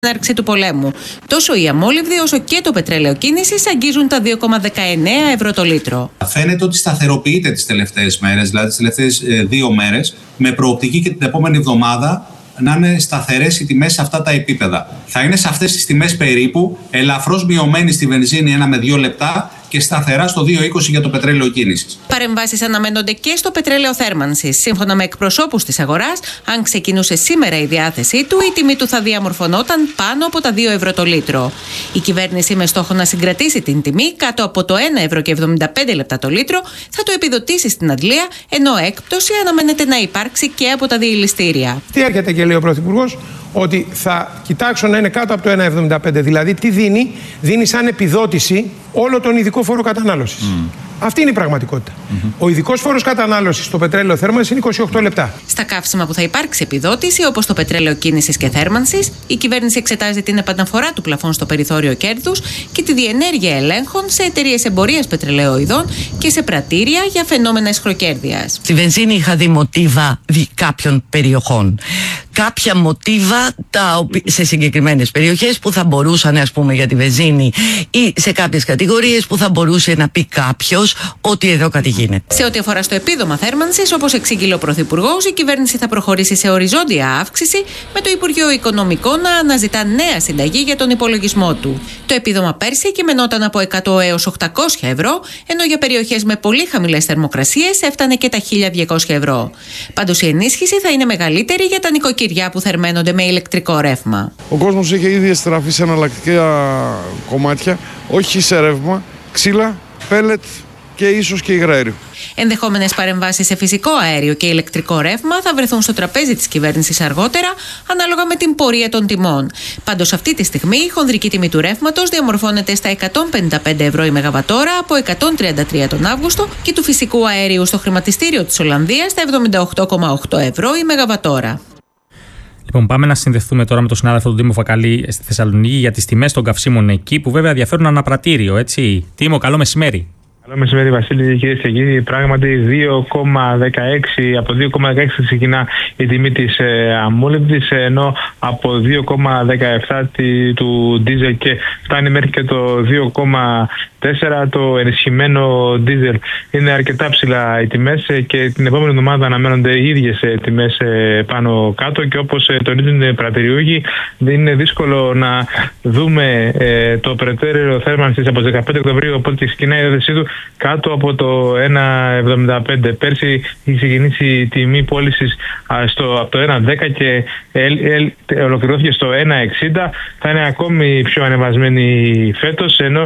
έναρξη του πολέμου. Τόσο η αμόλυβδη όσο και το πετρέλαιο κίνησης αγγίζουν τα 2,19 ευρώ το λίτρο. Φαίνεται ότι σταθεροποιείται τις τελευταίες μέρες, δηλαδή τις τελευταίες 2 μέρες, με προοπτική και την επόμενη εβδομάδα να είναι σταθερές οι τιμές σε αυτά τα επίπεδα. Θα είναι σε αυτές τις τιμές περίπου, ελαφρώς μειωμένη στη βενζίνη 1 με 2 λεπτά και σταθερά στο 2,20 για το πετρέλαιο κίνησης. Παρεμβάσεις αναμένονται και στο πετρέλαιο θέρμανσης. Σύμφωνα με εκπροσώπους της αγοράς, αν ξεκινούσε σήμερα η διάθεσή του, η τιμή του θα διαμορφωνόταν πάνω από τα 2 ευρώ το λίτρο. Η κυβέρνηση, με στόχο να συγκρατήσει την τιμή κάτω από το 1 ευρώ και 75 λεπτά το λίτρο, θα το επιδοτήσει στην αντλία, ενώ έκπτωση αναμένεται να υπάρξει και από τα διελιστήρια. Τι έρχεται και λέει ο Πρωθυπουργός? Ότι θα κοιτάξω να είναι κάτω από το 1,75. Δηλαδή, τι δίνει? Δίνει σαν επιδότηση όλο τον ειδικό φόρο κατανάλωσης. Αυτή είναι η πραγματικότητα. Ο ειδικός φόρος κατανάλωσης στο πετρέλαιο θέρμανσης είναι 28 λεπτά. Στα καύσιμα που θα υπάρξει επιδότηση, όπως το πετρέλαιο κίνησης και θέρμανσης, η κυβέρνηση εξετάζει την επαναφορά του πλαφών στο περιθώριο κέρδους και τη διενέργεια ελέγχων σε εταιρείες εμπορίας πετρελαιοειδών και σε πρατήρια για φαινόμενα αισχροκέρδειας. Στη βενζίνη είχα δει μοτίβα κάποιων περιοχών. Κάποια μοτίβα σε συγκεκριμένες περιοχές που θα μπορούσαν, ας πούμε, για τη βενζίνη ή σε κάποιες κατηγορίες που θα μπορούσε να πει κάποιος ότι εδώ κάτι γίνεται. Σε ό,τι αφορά στο επίδομα θέρμανσης, όπως εξήγηλε ο Πρωθυπουργός, η κυβέρνηση θα προχωρήσει σε οριζόντια αύξηση, με το Υπουργείο Οικονομικών να αναζητά νέα συνταγή για τον υπολογισμό του. Το επίδομα πέρσι κειμενόταν από 100 έως 800 ευρώ, ενώ για περιοχές με πολύ χαμηλές θερμοκρασίες έφτανε και τα 1.200 ευρώ. Πάντως η ενίσχυση θα είναι μεγαλύτερη για τα νοικοκυριά που θερμαίνονται με ηλεκτρικό ρεύμα. Ο κόσμος έχει ήδη στραφεί σε εναλλακτικά κομμάτια, όχι σε ρεύμα, ξύλα, πέλετ και ίσως και υγραέριο. Ενδεχόμενες παρεμβάσεις σε φυσικό αέριο και ηλεκτρικό ρεύμα θα βρεθούν στο τραπέζι της κυβέρνησης αργότερα, ανάλογα με την πορεία των τιμών. Πάντως, αυτή τη στιγμή η χονδρική τιμή του ρεύματος διαμορφώνεται στα 155 ευρώ η Μεγαβατόρα από 133 τον Αύγουστο και του φυσικού αερίου στο χρηματιστήριο της Ολλανδίας στα 78,8 ευρώ η Μεγαβατόρα. Λοιπόν, πάμε να συνδεθούμε τώρα με τον συνάδελφο του Τίμο Φακαλή στη Θεσσαλονίκη για τις τιμές των καυσίμων εκεί, που βέβαια διαφέρουν αναπρατήριο, έτσι. Τίμο, καλό μεσημέρι. Καλό μεσημέρι, Βασίλη, κυρίες και κύριοι. Πράγματι, 2,16 από 2,16 ξεκινά η τιμή της αμόλυβδης, ενώ από 2,17 του ντίζελ και φτάνει μέχρι και το 2,4 το ενισχυμένο ντίζελ. Είναι αρκετά ψηλά οι τιμές και την επόμενη εβδομάδα αναμένονται οι ίδιες τιμές πάνω κάτω, και όπως τονίζουν οι πρατηριούχοι, δεν είναι δύσκολο να δούμε το περαιτέρω θέρμανσης από τις 15 Οκτωβρίου, οπότε ξεκινάει η έδεσή του κάτω από το 1,75. Πέρσι είχε ξεκινήσει η τιμή πώλησης από το 1,10 και ολοκληρώθηκε στο 1,60. Θα είναι ακόμη πιο ανεβασμένη φέτος, ενώ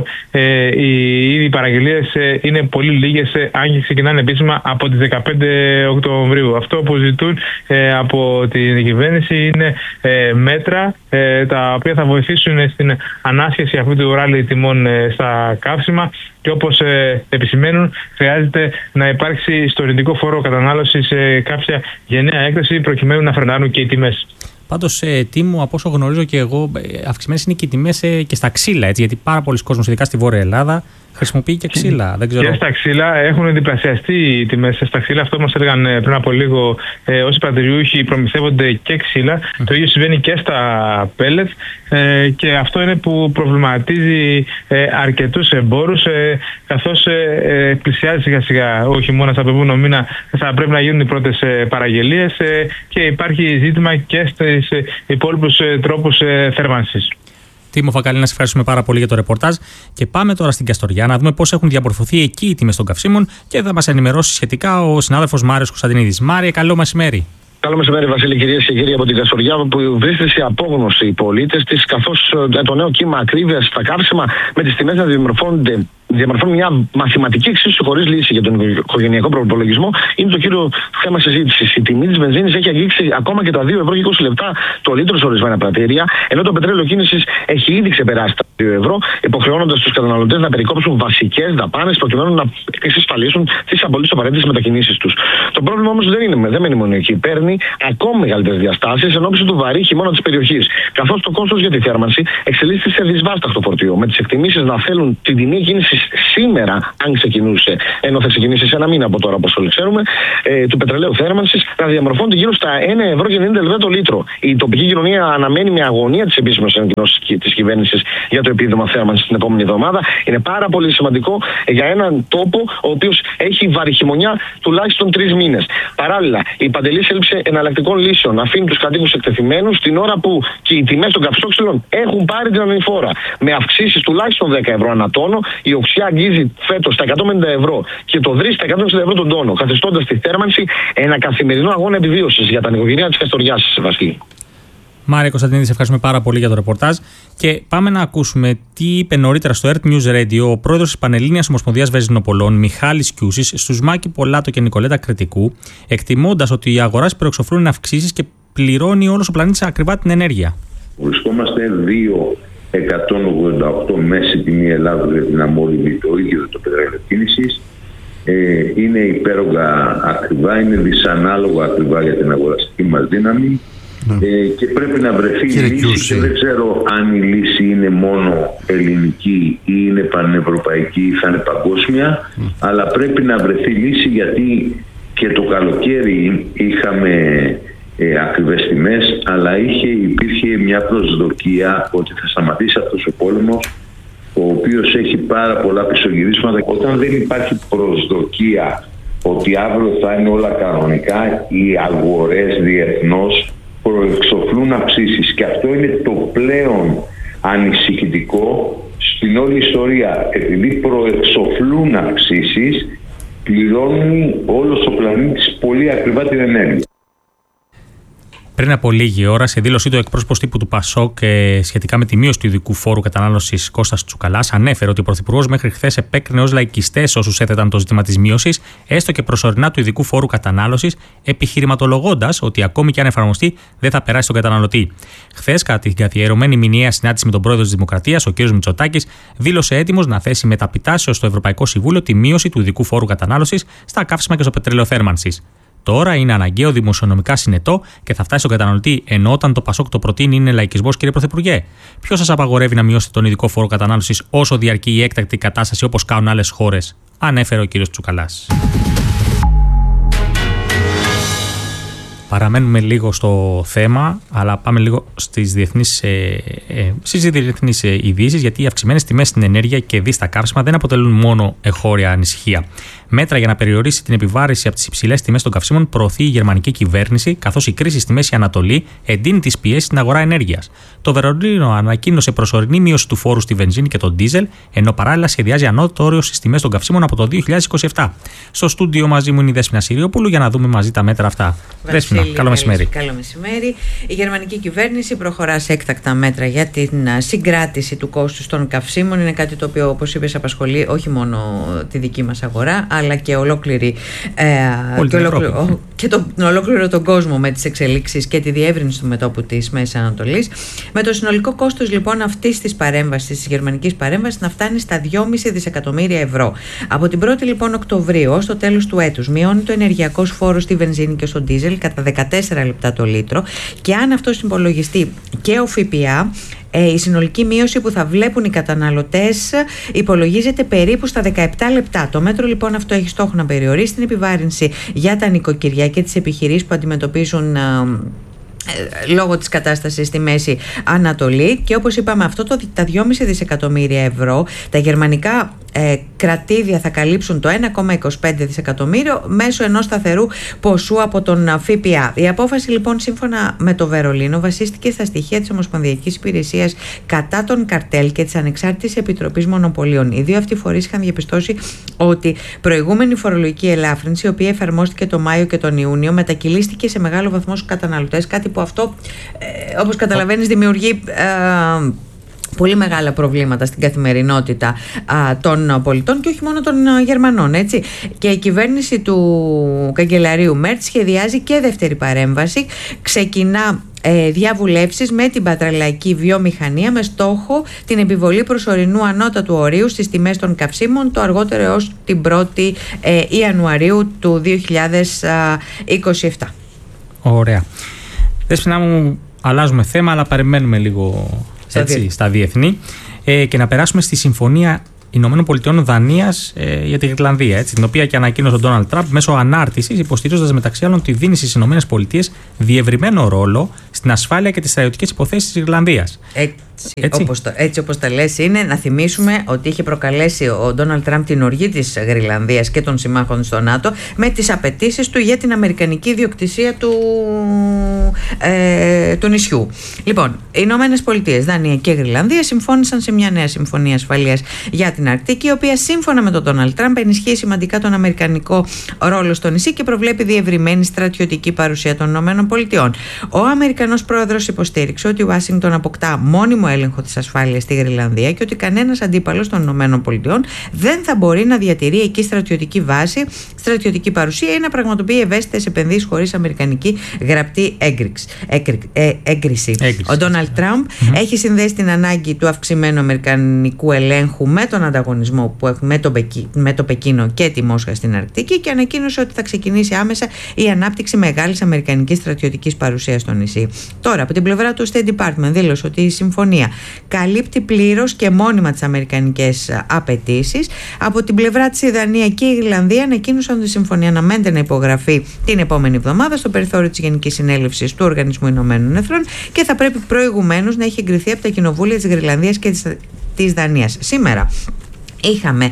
οι παραγγελίες είναι πολύ λίγες, αν και ξεκινάνε επίσημα από τις 15 Οκτωβρίου. Αυτό που ζητούν από την κυβέρνηση είναι μέτρα τα οποία θα βοηθήσουν στην ανάσχεση αυτού του ράλι τιμών στα καύσιμα, και όπως επισημαίνουν, χρειάζεται να υπάρξει στο ελληνικό φόρο κατανάλωσης κάποια γενναία έκθεση προκειμένου να φρενάρουν και οι τιμές. Πάντως, Τίμου, από όσο γνωρίζω και εγώ, αυξημένες είναι και οι τιμές και στα ξύλα, έτσι, γιατί πάρα πολλοί κόσμος, ειδικά στη Βόρεια Ελλάδα, χρησιμοποιεί και ξύλα. Δεν ξέρω. Και στα ξύλα έχουν διπλασιαστεί οι τιμές στα ξύλα. Αυτό μας έλεγαν πριν από λίγο όσοι πρατηριούχοι προμηθεύονται και ξύλα. Το ίδιο συμβαίνει και στα πέλετ, και αυτό είναι που προβληματίζει αρκετούς εμπόρους, καθώς πλησιάζει σιγά σιγά ο χειμώνας, από επόμενο μήνα θα πρέπει να γίνουν οι πρώτες παραγγελίες, και υπάρχει ζήτημα και στις υπόλοιπους τρόπους θέρμανσης. Τίμο Φακαλή, να σε ευχαριστούμε πάρα πολύ για το ρεπορτάζ. Και πάμε τώρα στην Καστοριά να δούμε πώς έχουν διαμορφωθεί εκεί οι τιμές των καυσίμων, και θα μας ενημερώσει σχετικά ο συνάδελφος Μάριος Κωνσταντινίδης. Μάρια, καλό μεσημέρι. Καλό μεσημέρι, Βασίλη, κυρίες και κύριοι, από την Καστοριά, που βρίσκεται σε απόγνωση οι πολίτες της, καθώς το νέο κύμα ακρίβειας στα καύσιμα με τις τιμές να διαμορφώνουν μια μαθηματική εξίσου χωρίς λύση για τον οικογενειακό προπολογισμό, είναι το κύριο θέμα συζήτησης. Η τιμή της βενζίνης έχει αγγίξει ακόμα και τα 2 ευρώ και 20 λεπτά το λίτρο σε ορισμένα πρατήρια, ενώ το πετρέλαιο κίνησης έχει ήδη ξεπεράσει τα 2 ευρώ, υποχρεώνοντας τους καταναλωτές να περικόψουν βασικές δαπάνες προκειμένου να εξασφαλίσουν τις απολύτως απαραίτητες μετακινήσεις τους. Το πρόβλημα όμως δεν μένει μόνο εκεί. Παίρνει ακόμη μεγαλύτερες διαστάσεις εν ώψη του βαρύ χειμώνα της περιοχής, καθώς το κόστος για τη θέρμανση εξελίσσεται σε δυσβάσταχτο φορτίο, με τις εκτιμήσεις να θέλουν την τιμή κίνησης αυξήσεις σήμερα, αν ξεκινούσε, ενώ θα ξεκινήσει σε ένα μήνα από τώρα, όπως όλοι ξέρουμε, του πετρελαίου θέρμανσης, να διαμορφώνεται γύρω στα 1,90 € το λίτρο. Η τοπική κοινωνία αναμένει με αγωνία τις επίσημες ανακοινώσεις της κυβέρνησης για το επίδομα θέρμανσης την επόμενη εβδομάδα. Είναι πάρα πολύ σημαντικό για έναν τόπο ο οποίος έχει βαρυχημονιά τουλάχιστον 3 μήνες. Παράλληλα, η παντελής έλλειψη εναλλακτικών λύσεων αφήνει τους κατοίκους εκτεθειμένους την ώρα που και οι τιμές των καυσόξυλων έχουν πάρει την ανηφόρα. Με αυξήσεις τουλάχιστον 10 € ανά τόνο, η οξιά αγγίζει φέτος τα 150 € και το δρύς τα 160 € τον τόνο, καθιστώντας τη θέρμανση ένα καθημερινό αγώνα επιβίωσης για τα νοικοκυριά της Καστοριάς, Βασίλη. Μάρια Κωνσταντινίδη, σε ευχαριστούμε πάρα πολύ για το ρεπορτάζ. Και πάμε να ακούσουμε τι είπε νωρίτερα στο Earth News Radio ο πρόεδρος της Πανελλήνιας Ομοσπονδίας Βενζινοπολών, Μιχάλης Κιούσης, στους Μάκη Πολάτο και Νικολέτα Κρητικού, εκτιμώντας ότι οι αγοράς προεξοφλούν αυξήσεις και πληρώνει όλος ο πλανήτης ακριβά την ενέργεια. Βρισκόμαστε 2,188 μέση τιμή Ελλάδος για την αμόλυβη, το ίδιο το πετρέλαιο κίνησης. Είναι υπέρογκα ακριβά, είναι δυσανάλογα ακριβά για την αγοραστική μας δύναμη. Και πρέπει να βρεθεί λύση και δεν ξέρω αν η λύση είναι μόνο ελληνική ή είναι πανευρωπαϊκή ή θα είναι παγκόσμια, αλλά πρέπει να βρεθεί λύση, γιατί και το καλοκαίρι είχαμε ακριβές τιμές, αλλά υπήρχε μια προσδοκία ότι θα σταματήσει αυτός ο πόλεμος, ο οποίος έχει πάρα πολλά πισωγυρίσματα. Όταν δεν υπάρχει προσδοκία ότι αύριο θα είναι όλα κανονικά, οι αγορές διεθνώς προεξοφλούν αυξήσεις, και αυτό είναι το πλέον ανησυχητικό στην όλη ιστορία. Επειδή προεξοφλούν αυξήσεις, πληρώνει όλος ο πλανήτης πολύ ακριβά την ενέργεια. Πριν από λίγη ώρα, σε δήλωσή του, εκπρόσωπος τύπου του ΠΑΣΟΚ σχετικά με τη μείωση του ειδικού φόρου κατανάλωσης, Κώστας Τσουκαλάς, ανέφερε ότι ο Πρωθυπουργός μέχρι χθες επέκρινε ως λαϊκιστές όσους έθεταν το ζήτημα της μείωσης, έστω και προσωρινά, του ειδικού φόρου κατανάλωσης, επιχειρηματολογώντας ότι ακόμη και αν εφαρμοστεί δεν θα περάσει στον καταναλωτή. Χθες, κατά την καθιερωμένη μηνιαία συνάντηση με τον πρόεδρο της Δημοκρατίας, ο κ. Μητσοτάκης, δήλωσε έτοιμος να θέσει μεταπιτάσεως στο Ευρωπαϊκό Συμβούλιο τη μείωση του ειδικού φόρου κατανάλωσης στα καύσιμα και στο πετρέλαιο θέρμανσης. Τώρα είναι αναγκαίο δημοσιονομικά συνετό και θα φτάσει στον καταναλωτή, ενώ όταν το ΠΑΣΟΚ το προτείνει είναι λαϊκισμός, κύριε Πρωθυπουργέ. Ποιος σας απαγορεύει να μειώσετε τον ειδικό φόρο κατανάλωσης όσο διαρκεί η έκτακτη κατάσταση, όπως κάνουν άλλες χώρες, ανέφερε ο κύριος Τσουκαλάς. Παραμένουμε λίγο στο θέμα, αλλά πάμε λίγο στις διεθνείς ειδήσεις, γιατί οι αυξημένες τιμές στην ενέργεια και δι στα καύσιμα δεν αποτελούν μόνο εγχώρια ανησυχία. Μέτρα για να περιορίσει την επιβάρηση από τις υψηλές τιμές των καυσίμων προωθεί η γερμανική κυβέρνηση, καθώς η κρίση στη Μέση Ανατολή εντείνει τις πιέσεις στην αγορά ενέργειας. Το Βερολίνο ανακοίνωσε προσωρινή μείωση του φόρου στη βενζίνη και τον ντίζελ, ενώ παράλληλα σχεδιάζει ανώτατο όριο στις τιμές των καυσίμων από το 2027. Στο στούντιο μαζί μου είναι η Δέσποινα Συριοπούλου για να δούμε μαζί τα μέτρα αυτά. Δέσποινα, καλό μεσημέρι. Καλό μεσημέρι. Η γερμανική κυβέρνηση προχωρά σε έκτακτα μέτρα για την συγκράτηση του κόστους των καυσίμων. Είναι κάτι το οποίο, όπως είπες, απασχολεί όχι μόνο τη δική μας αγορά, αλλά και ολόκληρη και ολόκληρο τον κόσμο με τις εξελίξεις και τη διεύρυνση του μετώπου της Μέσης Ανατολής. Με το συνολικό κόστος λοιπόν αυτής της παρέμβασης, της γερμανικής παρέμβασης, να φτάνει στα 2,5 δισεκατομμύρια ευρώ. Από την 1η λοιπόν Οκτωβρίου ως το τέλος του έτους μειώνει το ενεργειακός φόρος στη βενζίνη και στο ντίζελ κατά 14 λεπτά το λίτρο, και αν αυτό συμπολογιστεί και ο ΦΠΑ, η συνολική μείωση που θα βλέπουν οι καταναλωτές υπολογίζεται περίπου στα 17 λεπτά. Το μέτρο λοιπόν αυτό έχει στόχο να περιορίσει την επιβάρυνση για τα νοικοκυριά και τις επιχειρήσεις που αντιμετωπίζουν λόγω της κατάστασης στη Μέση Ανατολή, και όπως είπαμε αυτό τα 2,5 δισεκατομμύρια ευρώ τα γερμανικά κρατήδια θα καλύψουν το 1,25 δισεκατομμύριο μέσω ενός σταθερού ποσού από τον ΦΠΑ. Η απόφαση λοιπόν σύμφωνα με το Βερολίνο βασίστηκε στα στοιχεία της Ομοσπονδιακής Υπηρεσίας κατά των καρτέλ και της Ανεξάρτητης Επιτροπής Μονοπωλίων. Οι δύο αυτοί φορείς είχαν διαπιστώσει ότι προηγούμενη φορολογική ελάφρυνση, η οποία εφαρμόστηκε το Μάιο και τον Ιούνιο, μετακυλίστηκε σε μεγάλο βαθμό στους καταναλωτές, κάτι που αυτό όπως καταλαβαίνεις δημιουργεί πολύ μεγάλα προβλήματα στην καθημερινότητα των πολιτών και όχι μόνο των Γερμανών, έτσι. Και η κυβέρνηση του καγκελαρίου Μέρτς σχεδιάζει και δεύτερη παρέμβαση. Ξεκινά διαβουλεύσεις με την πατρελαϊκή βιομηχανία με στόχο την επιβολή προσωρινού ανώτατου ορίου στις τιμές των καυσίμων το αργότερο έως την 1η Ιανουαρίου του 2027. Ωραία. Δέσποινα μου, αλλάζουμε θέμα, αλλά παρεμένουμε λίγο στα διεθνή και να περάσουμε στη συμφωνία Ηνωμένων Δανίας για τη Γρυλανδία, την οποία και ανακοίνωσε ο Ντόναλντ Τραμπ μέσω ανάρτησης, υποστηρίζοντας μεταξύ άλλων τη δίνει στις ΗΠΑ διευρυμένο ρόλο στην ασφάλεια και τις στρατιωτικές υποθέσεις της Γρυλανδίας. Έτσι όπως τα λες είναι. Να θυμίσουμε ότι είχε προκαλέσει ο Ντόναλντ Τραμπ την οργή της Γρυλανδίας και των συμμάχων στο ΝΑΤΟ με τις απαιτήσεις του για την αμερικανική ιδιοκτησία του νησιού. Λοιπόν, οι Ηνωμένες Πολιτείες, Δανία και Γρυλανδία συμφώνησαν σε μια νέα συμφωνία ασφαλείας για την Αρκτική, η οποία σύμφωνα με τον Ντόναλντ Τραμπ ενισχύει σημαντικά τον αμερικανικό ρόλο στο νησί και προβλέπει διευρυμένη στρατιωτική παρουσία των Ηνωμένων Πολιτειών. Ο Αμερικανός πρόεδρος υποστήριξε ότι η Ουάσιγκτον αποκτά μόνιμο έλεγχο της ασφάλειας στη Γρυλανδία και ότι κανένας αντίπαλος των Ηνωμένων Πολιτειών δεν θα μπορεί να διατηρεί εκεί στρατιωτική βάση, στρατιωτική παρουσία ή να πραγματοποιεί ευαίσθητες επενδύσεις χωρίς αμερικανική γραπτή έγκριση. Ο Ντόναλντ Τραμπ έχει συνδέσει την ανάγκη του αυξημένου αμερικανικού ελέγχου με τον ανταγωνισμό που έχουν με το Πεκίνο και τη Μόσχα στην Αρκτική και ανακοίνωσε ότι θα ξεκινήσει άμεσα η ανάπτυξη μεγάλης αμερικανικής στρατιωτικής παρουσίας στο νησί. Τώρα, από την πλευρά του State Department δήλωσε ότι η συμφωνία καλύπτει πλήρως και μόνιμα τις αμερικανικές απαιτήσεις. Από την πλευρά της η Δανία και η Ιρλανδία ανακοίνωσαν ότι η συμφωνία αναμένεται να υπογραφεί την επόμενη εβδομάδα στο περιθώριο της Γενικής Συνέλευσης του Οργανισμού Ηνωμένων Εθνών και θα πρέπει προηγουμένως να έχει εγκριθεί από τα κοινοβούλια της Γρυλανδίας και της Δανίας. Σήμερα είχαμε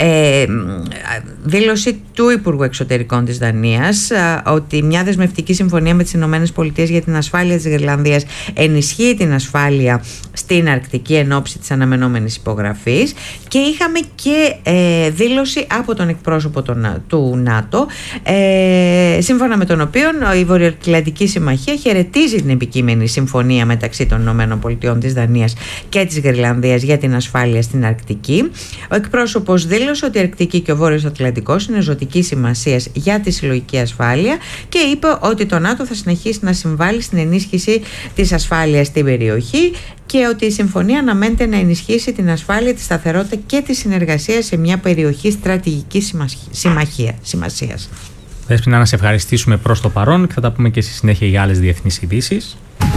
δήλωση του Υπουργού Εξωτερικών της Δανίας ότι μια δεσμευτική συμφωνία με τις Ηνωμένες Πολιτείες για την ασφάλεια της Γρυλανδίας ενισχύει την ασφάλεια στην Αρκτική εν ώψη της αναμενόμενης υπογραφής και είχαμε και δήλωση από τον εκπρόσωπο του ΝΑΤΟ σύμφωνα με τον οποίο η Βορειοατλαντική Συμμαχία χαιρετίζει την επικείμενη συμφωνία μεταξύ των Ηνωμένων Πολιτειών της Δανίας και της Γρυλανδίας για την ασφάλεια στην Αρκτική. Ο εκπρόσωπος δήλωσε ότι η Αρκτική και ο Βόρειος Ατλαντικός είναι ζωτική σημασίας για τη συλλογική ασφάλεια και είπε ότι το ΝΑΤΟ θα συνεχίσει να συμβάλλει στην ενίσχυση της ασφάλειας στην περιοχή και ότι η συμφωνία αναμένεται να ενισχύσει την ασφάλεια, τη σταθερότητα και τη συνεργασία σε μια περιοχή στρατηγικής σημασίας. Δέσποινα, να σε ευχαριστήσουμε προς το παρόν και θα τα πούμε και στη συνέχεια για άλλες διεθνείς ειδήσεις.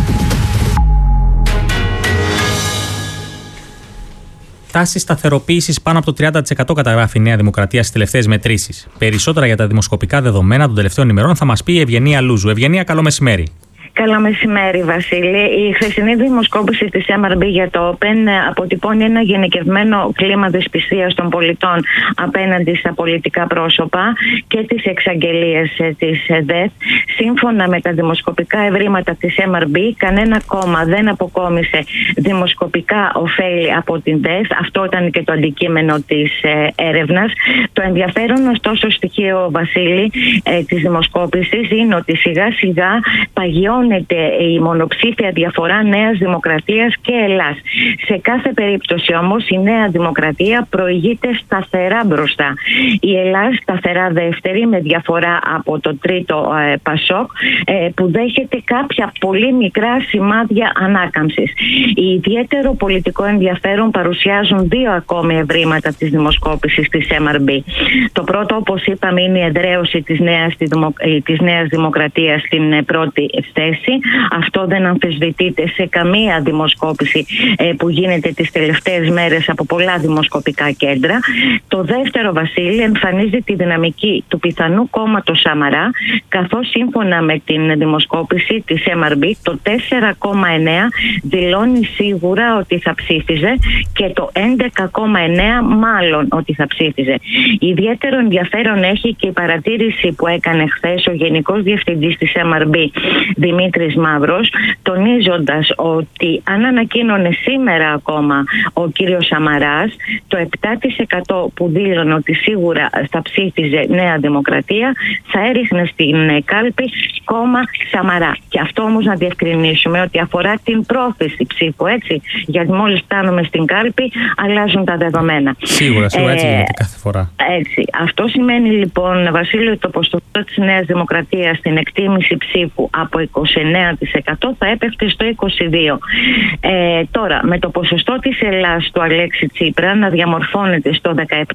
Τάση σταθεροποίησης πάνω από το 30% καταγράφει η Νέα Δημοκρατία στις τελευταίες μετρήσεις. Περισσότερα για τα δημοσκοπικά δεδομένα των τελευταίων ημερών θα μας πει η Ευγενία Λούζου. Ευγενία, καλό μεσημέρι. Καλό μεσημέρι, Βασίλη. Η χθεσινή δημοσκόπηση της MRB για το Open αποτυπώνει ένα γενικευμένο κλίμα δυσπιστίας των πολιτών απέναντι στα πολιτικά πρόσωπα και τις εξαγγελίες της ΔΕΘ. Σύμφωνα με τα δημοσκοπικά ευρήματα της MRB, κανένα κόμμα δεν αποκόμισε δημοσκοπικά ωφέλη από την ΔΕΘ. Αυτό ήταν και το αντικείμενο της έρευνας. Το ενδιαφέρον ωστόσο στοιχείο, Βασίλη, της δημοσκόπησης είναι ότι σιγά σιγά παγιώνεται η μονοψήφια διαφορά Νέας Δημοκρατίας και Ελλάς. Σε κάθε περίπτωση όμως η Νέα Δημοκρατία προηγείται σταθερά μπροστά. Η Ελλάς σταθερά δεύτερη με διαφορά από το τρίτο Πασόκ που δέχεται κάποια πολύ μικρά σημάδια ανάκαμψης. Ιδιαίτερο πολιτικό ενδιαφέρον παρουσιάζουν δύο ακόμη ευρήματα της δημοσκόπησης της MRB. Το πρώτο, όπως είπαμε, είναι η εδραίωση της Νέας Δημοκρατίας στην πρώτη θέση. Αυτό δεν αμφισβητείται σε καμία δημοσκόπηση που γίνεται τις τελευταίες μέρες από πολλά δημοσκοπικά κέντρα. Το δεύτερο, Βασίλη, εμφανίζει τη δυναμική του πιθανού κόμματος Σαμαρά, καθώς σύμφωνα με την δημοσκόπηση της MRB το 4,9 δηλώνει σίγουρα ότι θα ψήφιζε και το 11,9 μάλλον ότι θα ψήφιζε. Ιδιαίτερο ενδιαφέρον έχει και η παρατήρηση που έκανε χθες ο Γενικός Διευθυντής της MRB, Δημήτρης Μαύρος, τονίζοντας ότι αν ανακοίνωνε σήμερα ακόμα ο κύριος Σαμαράς, το 7% που δήλωνε ότι σίγουρα θα ψήφιζε Νέα Δημοκρατία θα έριχνε στην κάλπη κόμμα Σαμαρά. Και αυτό όμως να διευκρινίσουμε ότι αφορά την πρόθεση ψήφου, έτσι, γιατί μόλις φτάνουμε στην κάλπη αλλάζουν τα δεδομένα. Σίγουρα έτσι γίνεται κάθε φορά. Έτσι. Αυτό σημαίνει λοιπόν, Βασίλειο, ότι το ποσοστό της Νέας Δημοκρατίας στην εκτίμηση ψήφου από 29% θα έπεφτε στο 22%. Τώρα, με το ποσοστό της Ελλάς του Αλέξη Τσίπρα να διαμορφώνεται στο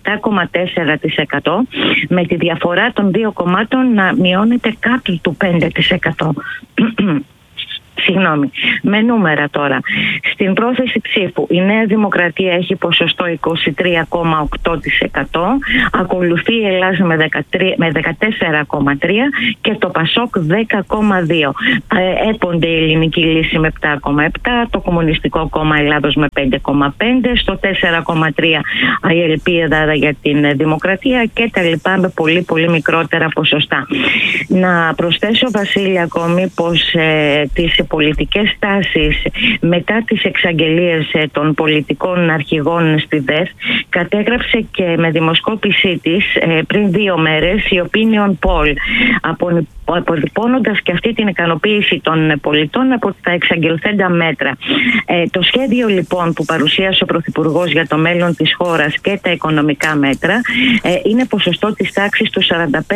17,4%, με τη διαφορά των δύο κομμάτων να μειώνεται κάτω του 5%. Με νούμερα τώρα. Στην πρόθεση ψήφου η Νέα Δημοκρατία έχει ποσοστό 23,8%, ακολουθεί η Ελλάς με 14,3% και το Πασόκ 10,2%. Έπονται η Ελληνική Λύση με 7,7%, το Κομμουνιστικό Κόμμα Ελλάδος με 5,5%, στο 4,3% η Ελπίδα για την Δημοκρατία και τα λοιπά με πολύ πολύ μικρότερα ποσοστά. Να προσθέσω, Βασίλη, ακόμη πως τις πολιτικές τάσεις μετά τις εξαγγελίες των πολιτικών αρχηγών στη ΔΕΘ κατέγραψε και με δημοσκόπησή της πριν 2 μέρες η Opinion Poll, αποτυπώνοντας και αυτή την ικανοποίηση των πολιτών από τα εξαγγελθέντα μέτρα. Το σχέδιο λοιπόν που παρουσίασε ο Πρωθυπουργός για το μέλλον της χώρας και τα οικονομικά μέτρα είναι ποσοστό της τάξης του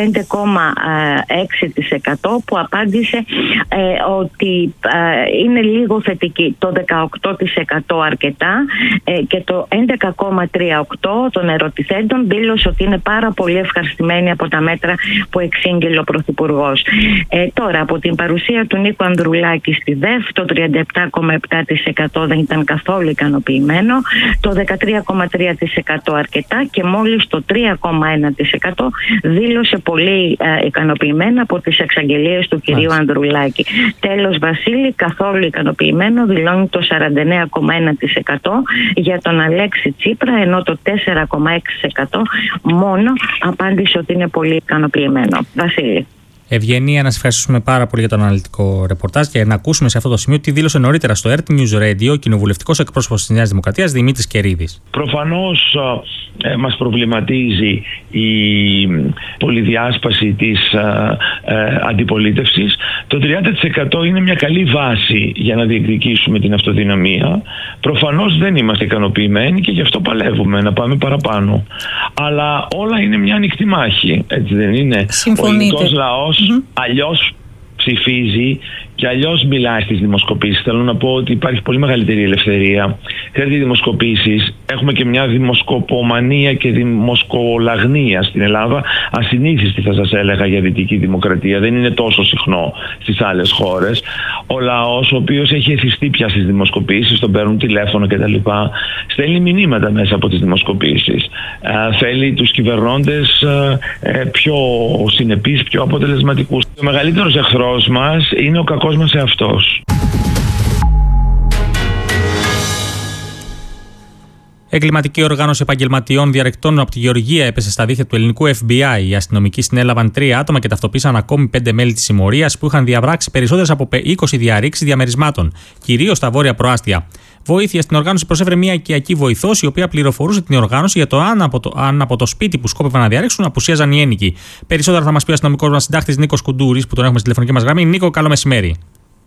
45,6% που απάντησε ότι είναι λίγο θετική. Το 18% αρκετά και το 11,38% των ερωτηθέντων δήλωσε ότι είναι πάρα πολύ ευχαριστημένοι από τα μέτρα που εξήγηλε ο Πρωθυπουργός. Τώρα, από την παρουσία του Νίκου Ανδρουλάκη στη ΔΕΦ, το 37,7% δεν ήταν καθόλου ικανοποιημένο, το 13,3% αρκετά και μόλις το 3,1% δήλωσε πολύ ικανοποιημένο από τις εξαγγελίες του κυρίου Ανδρουλάκη. Τέλος, Βασίλη, καθόλου ικανοποιημένο δηλώνει το 49,1% για τον Αλέξη Τσίπρα, ενώ το 4,6% μόνο απάντησε ότι είναι πολύ ικανοποιημένο. Βασίλη. Ευγενία, να σας ευχαριστήσουμε πάρα πολύ για το αναλυτικό ρεπορτάζ και να ακούσουμε σε αυτό το σημείο τι δήλωσε νωρίτερα στο RT News Radio ο κοινοβουλευτικός εκπρόσωπος της Νέας Δημοκρατίας, Δημήτρης Κερίδης. Προφανώς μας προβληματίζει η πολυδιάσπαση της αντιπολίτευσης. Το 30% είναι μια καλή βάση για να διεκδικήσουμε την αυτοδυναμία. Προφανώς δεν είμαστε ικανοποιημένοι και γι' αυτό παλεύουμε να πάμε παραπάνω. Αλλά όλα είναι μια ανοιχτή μάχη, έτσι δεν είναι? Ο ελληνικός λαός αλλιώς ψηφίζει και αλλιώς μιλάει στις δημοσκοπήσεις. Θέλω να πω ότι υπάρχει πολύ μεγαλύτερη ελευθερία. Χρειάζεται δημοσκοπήσεις. Έχουμε και μια δημοσκοπομανία και δημοσκολαγνία στην Ελλάδα. Ασυνήθιστη, θα σας έλεγα, για δυτική δημοκρατία. Δεν είναι τόσο συχνό στις άλλες χώρες. Ο λαός, ο οποίος έχει εθιστεί πια στις δημοσκοπήσεις, τον παίρνουν τηλέφωνο κτλ., στέλνει μηνύματα μέσα από τις δημοσκοπήσεις. Θέλει τους κυβερνώντες πιο συνεπείς, πιο αποτελεσματικούς. Ο μεγαλύτερος εχθρός μας είναι ο κακός μας εαυτός. Εγκληματική οργάνωση επαγγελματιών διαρρεκτών από τη Γεωργία έπεσε στα δίχτυα του ελληνικού FBI. Οι αστυνομικοί συνέλαβαν 3 άτομα και ταυτοποίησαν ακόμη 5 μέλη της συμμορίας που είχαν διαβράξει περισσότερες από 20 διαρρήξεις διαμερισμάτων, κυρίως στα βόρεια προάστια. Βοήθεια στην οργάνωση προσέφερε μια οικιακή βοηθός, η οποία πληροφορούσε την οργάνωση για το αν από το σπίτι που σκόπευαν να διαρρήξουν απουσίαζαν οι ένοικοι. Περισσότερα θα μας πει ο αστυνομικός μας συντάκτης Νίκος Κουντούρης, που τον έχουμε στη τηλεφωνική μας γραμμή. Νίκο, καλό μεσημέρι.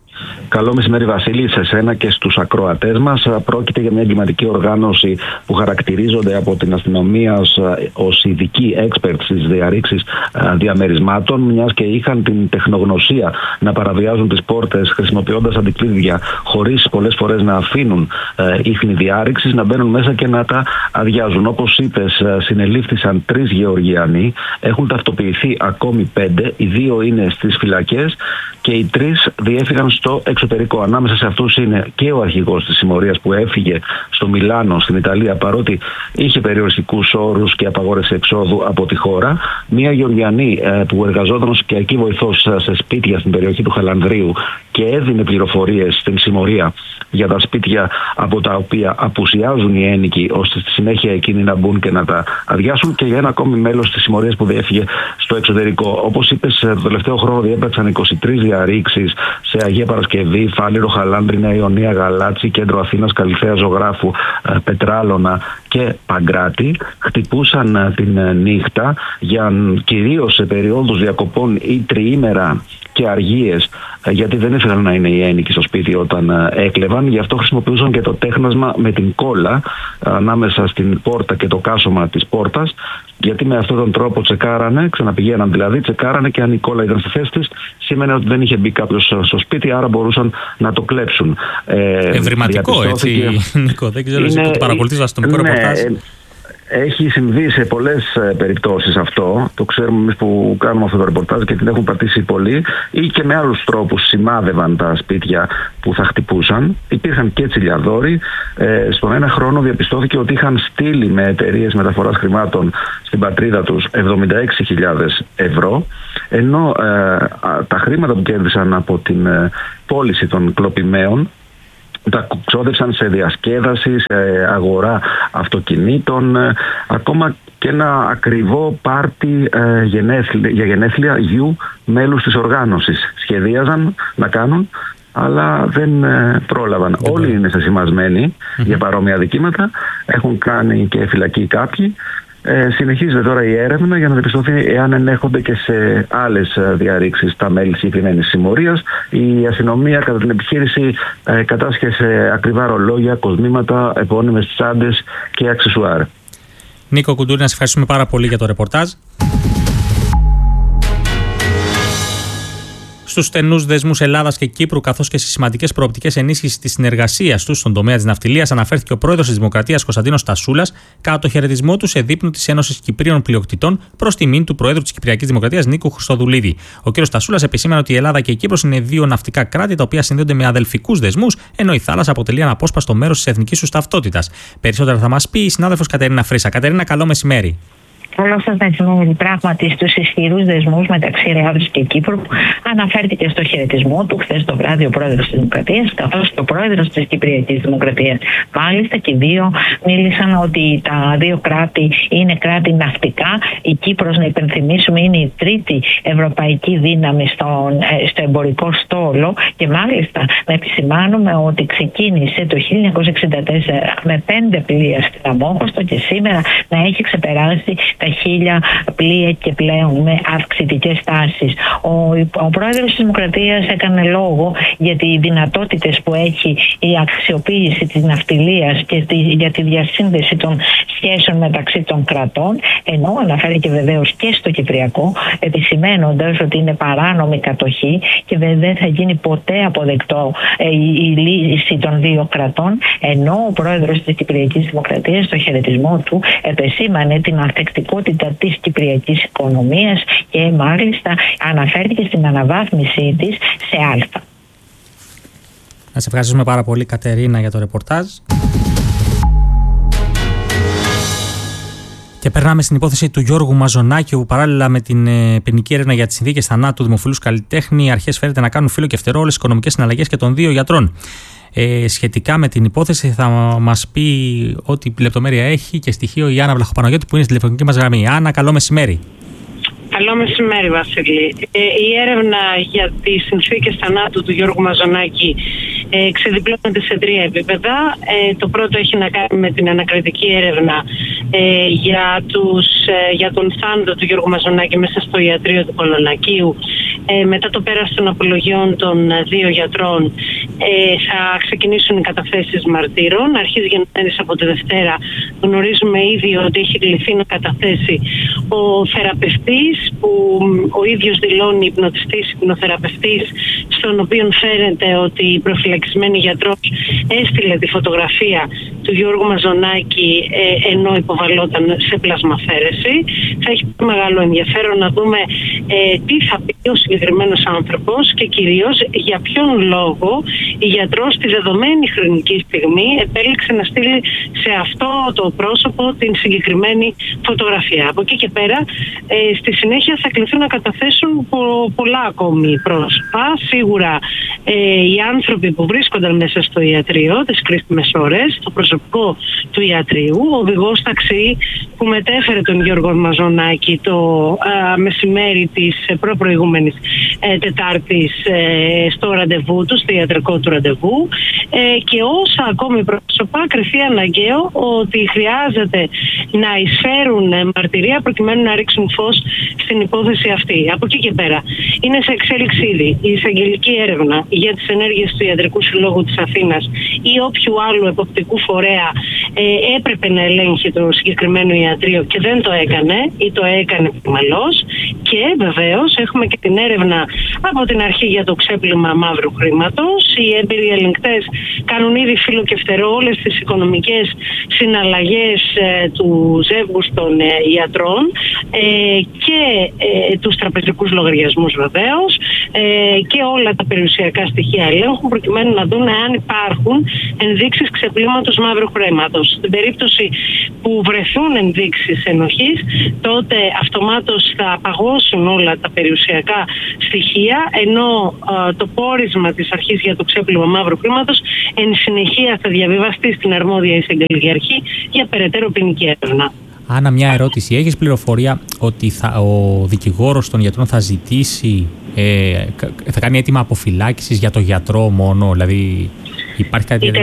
Καλό μεσημέρι, Βασίλη, σε σένα και στους ακροατές μας. Πρόκειται για μια εγκληματική οργάνωση που χαρακτηρίζονται από την αστυνομία ως ειδικοί experts στις διαρρήξεις διαμερισμάτων, μιας και είχαν την τεχνογνωσία να παραβιάζουν τις πόρτες χρησιμοποιώντας αντικλείδια, χωρίς πολλές φορές να αφήνουν ίχνη διάρρηξης, να μπαίνουν μέσα και να τα αδειάζουν. Όπως είπες, συνελήφθησαν 3 Γεωργιανοί, έχουν ταυτοποιηθεί ακόμη 5, οι 2 είναι στις φυλακές και οι 3 διέφυγαν στο εξωτερικό. Ανάμεσα σε αυτούς είναι και ο αρχηγός της συμμορίας που έφυγε στο Μιλάνο, στην Ιταλία, παρότι είχε περιοριστικούς όρους και απαγόρευση εξόδου από τη χώρα. Μία Γεωργιανή που εργαζόταν ως οικιακή βοηθός σε σπίτια στην περιοχή του Χαλανδρίου και έδινε πληροφορίες στην συμμορία για τα σπίτια από τα οποία απουσιάζουν οι ένοικοι, ώστε στη συνέχεια εκείνοι να μπουν και να τα αδειάσουν, και για ένα ακόμη μέλος της συμμορίας που διέφυγε στο εξωτερικό. Όπως είπες, το τελευταίο χρόνο διέπραξαν 23 διαρρήξεις σε Αγία Παρασκευή, Φάληρο, Χαλάνδρη, Νέα Ιωνία, Γαλάτσι, Κέντρο Αθήνας, Καλυθέα, Ζωγράφου, Πετράλωνα και Παγκράτη. Χτυπούσαν την νύχτα κυρίως σε περιόδους διακοπών ή τριήμερα και αργίες, γιατί δεν ήθελαν να είναι οι ένοικοι στο σπίτι όταν έκλεβαν. Γι' αυτό χρησιμοποιούσαν και το τέχνασμα με την κόλλα ανάμεσα στην πόρτα και το κάσωμα της πόρτας, γιατί με αυτόν τον τρόπο τσεκάρανε, ξαναπηγαίναν δηλαδή, τσεκάρανε και αν η κόλλα ήταν στη θέση της, σήμαινε ότι δεν είχε μπει κάποιος στο σπίτι, άρα μπορούσαν να το κλέψουν. Ευρηματικό, έτσι, Νίκο, δεν ξέρω, εσύ που το παρακολουθείς στο αστυνομικό ρεπορτάζ. Έχει συμβεί σε πολλές περιπτώσεις αυτό. Το ξέρουμε εμείς που κάνουμε αυτό το ρεπορτάζ και την έχουν πατήσει πολλοί, ή και με άλλους τρόπους σημάδευαν τα σπίτια που θα χτυπούσαν. Υπήρχαν και τσιλιαδόροι. Στον ένα χρόνο διαπιστώθηκε ότι είχαν στείλει με εταιρείες μεταφοράς χρημάτων στην πατρίδα τους 76.000 ευρώ, ενώ τα χρήματα που κέρδισαν από την πώληση των κλοπημαίων τα ξόδευσαν σε διασκέδαση, σε αγορά αυτοκινήτων, ακόμα και ένα ακριβό πάρτι για γενέθλια γιου μέλους της οργάνωσης. Σχεδίαζαν να κάνουν, αλλά δεν πρόλαβαν. Όλοι είναι σεσημασμένοι για παρόμοια δικήματα, έχουν κάνει και φυλακή κάποιοι. Συνεχίζεται τώρα η έρευνα για να διαπιστωθεί εάν ενέχονται και σε άλλες διαρρήξεις τα μέλη συγκεκριμένης συμμορίας. Η αστυνομία κατά την επιχείρηση κατάσχεσε ακριβά ρολόγια, κοσμήματα, επώνυμες τσάντες και αξεσουάρ. Νίκο Κουντούρη, να σε ευχαριστούμε πάρα πολύ για το ρεπορτάζ. Στους στενούς δεσμούς Ελλάδας και Κύπρου, καθώς και στις σημαντικές προοπτικές ενίσχυσης της συνεργασίας τους στον τομέα της ναυτιλίας, αναφέρθηκε ο πρόεδρος της Δημοκρατίας Κωνσταντίνος Τασούλας κατά το χαιρετισμό του σε δείπνου της Ένωσης Κυπρίων Πλειοκτητών προς τιμήν του Προέδρου της Κυπριακής Δημοκρατίας Νίκου Χριστοδουλίδη. Ο κ. Τασούλας επισήμανε ότι η Ελλάδα και η Κύπρος είναι δύο ναυτικά κράτη τα οποία συνδέονται με αδελφικούς δεσμούς, ενώ η θάλασσα αποτελεί αναπόσπαστο μέρος της εθνικής τους ταυτότητας. Περισσότερα θα μας πει η συνάδελφος Κατερίνα Φρύσα. Κατερίνα, καλό μεσημέρι. Καλό σας μεσημέρι. Πράγματι, στους ισχυρούς δεσμούς μεταξύ Ελλάδας και Κύπρου αναφέρθηκε στο χαιρετισμό του χθες το βράδυ ο πρόεδρος της Δημοκρατίας, καθώς και ο πρόεδρος της Κυπριακής Δημοκρατίας. Μάλιστα και οι δύο μίλησαν ότι τα δύο κράτη είναι κράτη ναυτικά. Η Κύπρος, να υπενθυμίσουμε, είναι η τρίτη ευρωπαϊκή δύναμη στο εμπορικό στόλο, και μάλιστα να επισημάνουμε ότι ξεκίνησε το 1964 με 5 πλοία στην Αμόχωστο και σήμερα να έχει ξεπεράσει τα 1000 πλοία και πλέον με αυξητικές τάσεις. Ο πρόεδρος της Δημοκρατίας έκανε λόγο για τις δυνατότητες που έχει η αξιοποίηση της ναυτιλίας και για τη διασύνδεση των σχέσεων μεταξύ των κρατών, ενώ αναφέρθηκε βεβαίως και στο Κυπριακό, επισημένοντας ότι είναι παράνομη κατοχή και δεν θα γίνει ποτέ αποδεκτό η λύση των δύο κρατών, ενώ ο πρόεδρος της Κυπριακής Δημοκρατίας στο χαιρετισμό του επεσήμανε την ανθεκτικότητα της κυπριακής οικονομίας και μάλιστα αναφέρθηκε στην αναβάθμιση της σε αλφα. Να σε ευχαριστούμε πάρα πολύ, Κατερίνα, για το ρεπορτάζ. Και περνάμε στην υπόθεση του Γιώργου Μαζονάκη, όπου παράλληλα με την ποινική έρευνα για τις συνθήκες θανάτου δημοφιλούς καλλιτέχνη, οι αρχές φέρεται να κάνουν φύλλο και φτερό όλες τις οικονομικές συναλλαγές και των δύο γιατρών. Σχετικά με την υπόθεση θα μας πει ό,τι λεπτομέρεια έχει και στοιχείο η Άννα Βλαχοπαναγιώτη, που είναι στη τηλεφωνική μας γραμμή. Άννα, καλό μεσημέρι. Καλό μεσημέρι, Βασίλη. Η έρευνα για τις συνθήκες θανάτου του Γιώργου Μαζονάκη ξεδιπλώνεται σε 3 επίπεδα. Το πρώτο έχει να κάνει με την ανακριτική έρευνα για τον θάνατο του Γιώργου Μαζονάκη μέσα στο ιατρείο του Πολωνακίου. Μετά το πέρας των απολογιών των δύο γιατρών θα ξεκινήσουν οι καταθέσεις μαρτύρων. Αρχίζει γενναμένης από τη Δευτέρα. Γνωρίζουμε ήδη ότι έχει κληθεί να καταθέσει ο θεραπευτής, που ο ίδιος δηλώνει υπνοτιστής, υπνοθεραπευτής, στον οποίο φαίνεται ότι η προφυλακισμένη γιατρός έστειλε τη φωτογραφία του Γιώργου Μαζονάκη ενώ υποβαλόταν σε πλασμαφέρεση. Θα έχει μεγάλο ενδιαφέρον να δούμε τι θα πει ο συγκεκριμένος άνθρωπος και κυρίως για ποιον λόγο η γιατρός στη δεδομένη χρονική στιγμή επέλεξε να στείλει σε αυτό το πρόσωπο την συγκεκριμένη φωτογραφία. Από εκεί και πέρα στη συνέχεια θα κληθούν να καταθέσουν πολλά ακόμη πρόσωπα. Σίγουρα οι άνθρωποι που βρίσκονταν μέσα στο ιατρείο τις κρίσιμες ώρες, το προσωπικό του ιατρείου, ο οδηγός ταξί που μετέφερε τον Γιώργο Μαζονάκη το μεσημέρι της προηγούμενης Τετάρτης στο ραντεβού του, στο ιατρικό του ραντεβού, και όσα ακόμη πρόσωπα κριθεί αναγκαίο ότι χρειάζεται να εισφέρουν μαρτυρία προκειμένου να ρίξουν φως στην υπόθεση αυτή. Από εκεί και πέρα είναι σε εξέλιξη ήδη η εισαγγελική έρευνα για τις ενέργειες του Ιατρικού Συλλόγου της Αθήνας ή όποιου άλλου εποπτικού φορέα έπρεπε να ελέγχει το συγκεκριμένο ιατρείο και δεν το έκανε ή το έκανε μαλώς. Και βεβαίως έχουμε και την έρευνα από την αρχή για το ξέπλυμα μαύρου χρήματος. Οι έμπειροι ελεγκτές κάνουν ήδη φύλλο και φτερό όλες τις οικονομικές συναλλαγές του ζεύγους των ιατρών και τους τραπεζικούς λογαριασμούς βεβαίως και όλα τα περιουσιακά στοιχεία ελέγχου προκειμένου να δουν αν υπάρχουν ενδείξεις ξεπλήματος μαύρου χρήματος. Στην περίπτωση που βρεθούν ενδείξεις ενοχής, τότε αυτομάτως θα απαγώσουν όλα τα περιουσιακά στοιχεία, ενώ το πόρισμα της αρχής για το ξέπλυμα μαύρου χρήματος εν συνεχεία θα διαβιβαστεί στην αρμόδια εισαγγελική αρχή για περαιτέρω ποινική έρευνα. Άννα, μια ερώτηση. Έχεις πληροφορία ότι ο δικηγόρος των γιατρών θα ζητήσει, θα κάνει αίτημα αποφυλάκησης για το γιατρό μόνο, δηλαδή υπάρχει κάτι? Η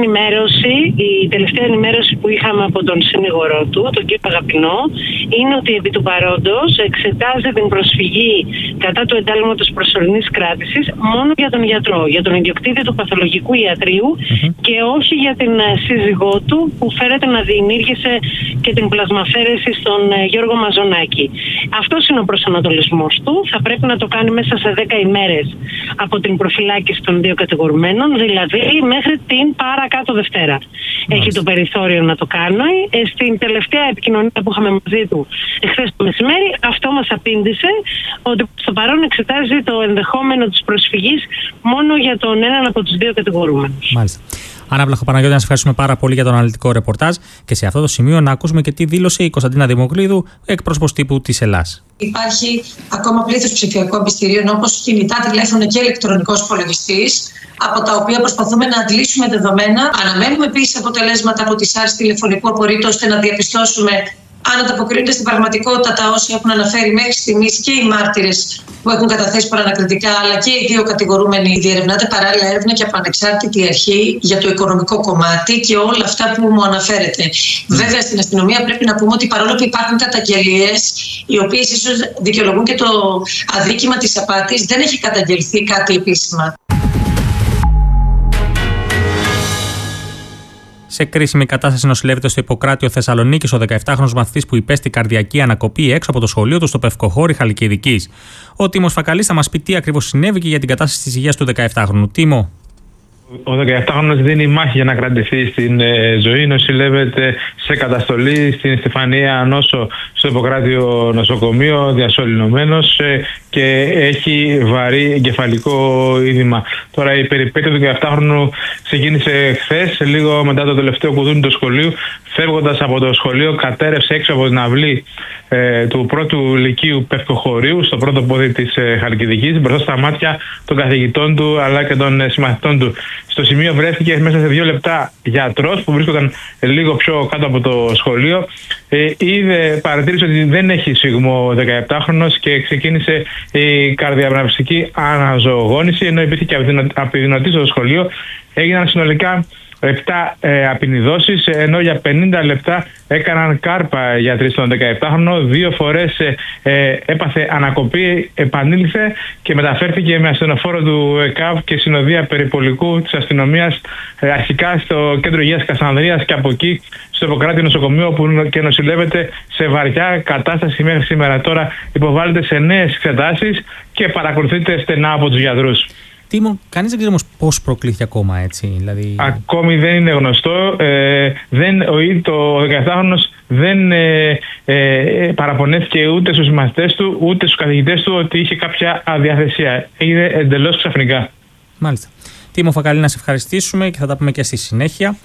τελευταία ενημέρωση που είχαμε από τον συνήγορό του, τον κύριο Αγαπηνό, είναι ότι επί του παρόντος εξετάζει την προσφυγή κατά του εντάλματος προσωρινής κράτησης μόνο για τον γιατρό, για τον ιδιοκτήτη του παθολογικού ιατρείου και όχι για την σύζυγό του που φέρεται να διενήργησε και την πλασμαφέρεση στον Γιώργο Μαζονάκη. Αυτός είναι ο προσανατολισμός του. Θα πρέπει να το κάνει μέσα σε 10 ημέρες από την προφυλάκηση των δύο κατηγορουμένων, δηλαδή μέχρι την παρακάτω Δευτέρα. Έχει το περιθώριο να το κάνει. Στην τελευταία επικοινωνία που είχαμε μαζί του εχθές το μεσημέρι, αυτό μας απήντησε ότι στο παρόν εξετάζει το ενδεχόμενο της προσφυγής μόνο για τον έναν από τους δύο κατηγορούμενους. Μάλιστα. Άννα Βλαχοπαναγιώτη, να σας ευχαριστούμε πάρα πολύ για τον αναλυτικό ρεπορτάζ και σε αυτό το σημείο να ακούσουμε και τι δήλωσε η Κωνσταντίνα Δημοκλίδου, εκπρόσωπος τύπου της Ελλάς. Υπάρχει ακόμα πλήθος ψηφιακών πιστηρίων όπως κινητά τηλέφωνα και ηλεκτρονικός υπολογιστής, από τα οποία προσπαθούμε να αντλήσουμε δεδομένα. Αναμένουμε επίσης αποτελέσματα από τις άρσεις τηλεφωνικού απορρίτου, ώστε να διαπιστώσουμε αν ανταποκρίνονται στην πραγματικότητα τα όσα έχουν αναφέρει μέχρι στιγμής και οι μάρτυρες που έχουν καταθέσει προανακριτικά, αλλά και οι δύο κατηγορούμενοι. Διερευνάται παράλληλα έρευνα και από ανεξάρτητη αρχή για το οικονομικό κομμάτι και όλα αυτά που μου αναφέρετε. Βέβαια, στην αστυνομία πρέπει να πούμε ότι παρόλο που υπάρχουν καταγγελίες, οι οποίες ίσως δικαιολογούν και το αδίκημα της απάτης, δεν έχει καταγγελθεί κάτι επίσημα. Σε κρίσιμη κατάσταση νοσηλεύεται στο Ιπποκράτιο Θεσσαλονίκης ο 17χρονος μαθητής που υπέστη καρδιακή ανακοπή έξω από το σχολείο του στο Πευκοχώρι Χαλκιδικής. Ο Τίμος Φακαλής θα μας πει τι ακριβώς συνέβη και για την κατάσταση της υγείας του 17χρονου. Τίμο. Ο 17χρονος δίνει μάχη για να κρατηθεί στην ζωή. Νοσηλεύεται σε καταστολή στην Στεφανία Νόσο στο Ιπποκράτιο νοσοκομείο, διασωληνωμένος και έχει βαρύ εγκεφαλικό είδημα. Τώρα η περιπέτεια του 17χρονου ξεκίνησε χθες, λίγο μετά το τελευταίο κουδούνι του σχολείου. Φεύγοντας από το σχολείο, κατέρευσε έξω από την αυλή του πρώτου λυκείου Πευκοχωρίου, στο πρώτο πόδι της Χαλκιδικής, μπροστά στα μάτια των καθηγητών του αλλά και των συμμαθητών του. Στο σημείο βρέθηκε μέσα σε 2 λεπτά γιατρός που βρίσκονταν λίγο πιο κάτω από το σχολείο. Παρατήρησε ότι δεν έχει σφιγμό ο 17χρονος και ξεκίνησε η καρδιαπνευστική αναζωογόνηση, ενώ υπήρχε και απειδηνωτή στο σχολείο. Έγιναν συνολικά 7 απεινιδώσεις, ενώ για 50 λεπτά έκαναν κάρπα γιατροί στον 17χρονο. 2 φορές έπαθε ανακοπή, επανήλθε και μεταφέρθηκε με ασθενοφόρο του ΕΚΑΒ και συνοδεία περιπολικού της αστυνομίας αρχικά στο κέντρο υγείας Κασανδρίας και από εκεί στο Ιπποκράτιο νοσοκομείο, που και νοσηλεύεται σε βαριά κατάσταση μέχρι σήμερα. Τώρα υποβάλλεται σε νέες εξετάσεις και παρακολουθείται στενά από τους γιατρούς. Τίμο, κανείς δεν ξέρει όμως πώς προκλήθηκε ακόμα, έτσι, δηλαδή... Ακόμη δεν είναι γνωστό. Το 17χρονος δεν παραπονέθηκε ούτε στους μαθητές του, ούτε στους καθηγητές του ότι είχε κάποια αδιαθεσία. Έγινε εντελώς ξαφνικά. Μάλιστα. Τίμο Φακαλή, να σε ευχαριστήσουμε και θα τα πούμε και στη συνέχεια.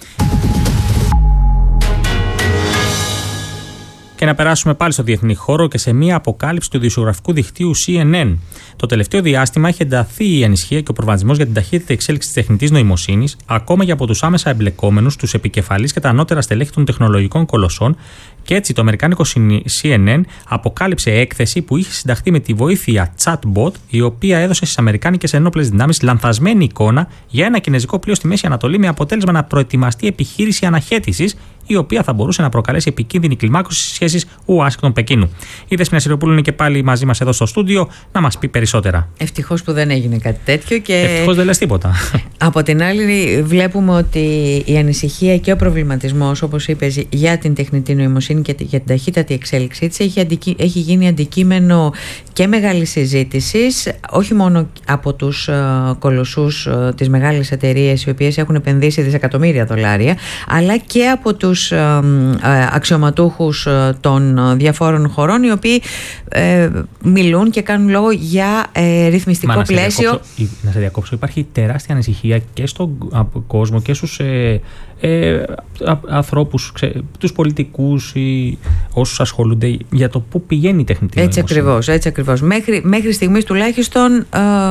Και να περάσουμε πάλι στο διεθνή χώρο και σε μία αποκάλυψη του ειδησιογραφικού δικτύου CNN. Το τελευταίο διάστημα έχει ενταθεί η ανησυχία και ο προβληματισμός για την ταχύτητα εξέλιξη της τεχνητής νοημοσύνης, ακόμα και από τους άμεσα εμπλεκόμενους, τους επικεφαλείς και τα ανώτερα στελέχη των τεχνολογικών κολοσσών. Και έτσι το αμερικάνικο CNN αποκάλυψε έκθεση που είχε συνταχθεί με τη βοήθεια chatbot, η οποία έδωσε στις αμερικάνικες ενόπλες δυνάμεις λανθασμένη εικόνα για ένα κινέζικο πλοίο στη Μέση Ανατολή, με αποτέλεσμα να προετοιμαστεί επιχείρηση αναχέτησης, η οποία θα μπορούσε να προκαλέσει επικίνδυνη κλιμάκωση στις σχέσεις Ουάσιγκτον-Πεκίνου. Η Δέσποινα Σιροπούλου είναι και πάλι μαζί μας εδώ στο στούντιο να μας πει περισσότερα. Ευτυχώς που δεν έγινε κάτι τέτοιο. Ευτυχώς δεν λες τίποτα. Από την άλλη, βλέπουμε ότι η ανησυχία και ο προβληματισμός, όπως είπες, για την τεχνητή νοημοσύνη και για την ταχύτατη εξέλιξή της έχει γίνει αντικείμενο και μεγάλης συζήτησης, όχι μόνο από τους κολοσσούς, τις μεγάλες εταιρείες οι οποίες έχουν επενδύσει δισεκατομμύρια δολάρια, αλλά και από τους αξιωματούχους των διαφόρων χωρών, οι οποίοι μιλούν και κάνουν λόγο για ρυθμιστικό πλαίσιο. Να σε διακόψω, υπάρχει τεράστια ανησυχία και στον κόσμο και στους ανθρώπους, τους πολιτικούς ή όσους ασχολούνται για το πού πηγαίνει η τεχνητή νοημοσύνη. Έτσι ακριβώς. Μέχρι στιγμής τουλάχιστον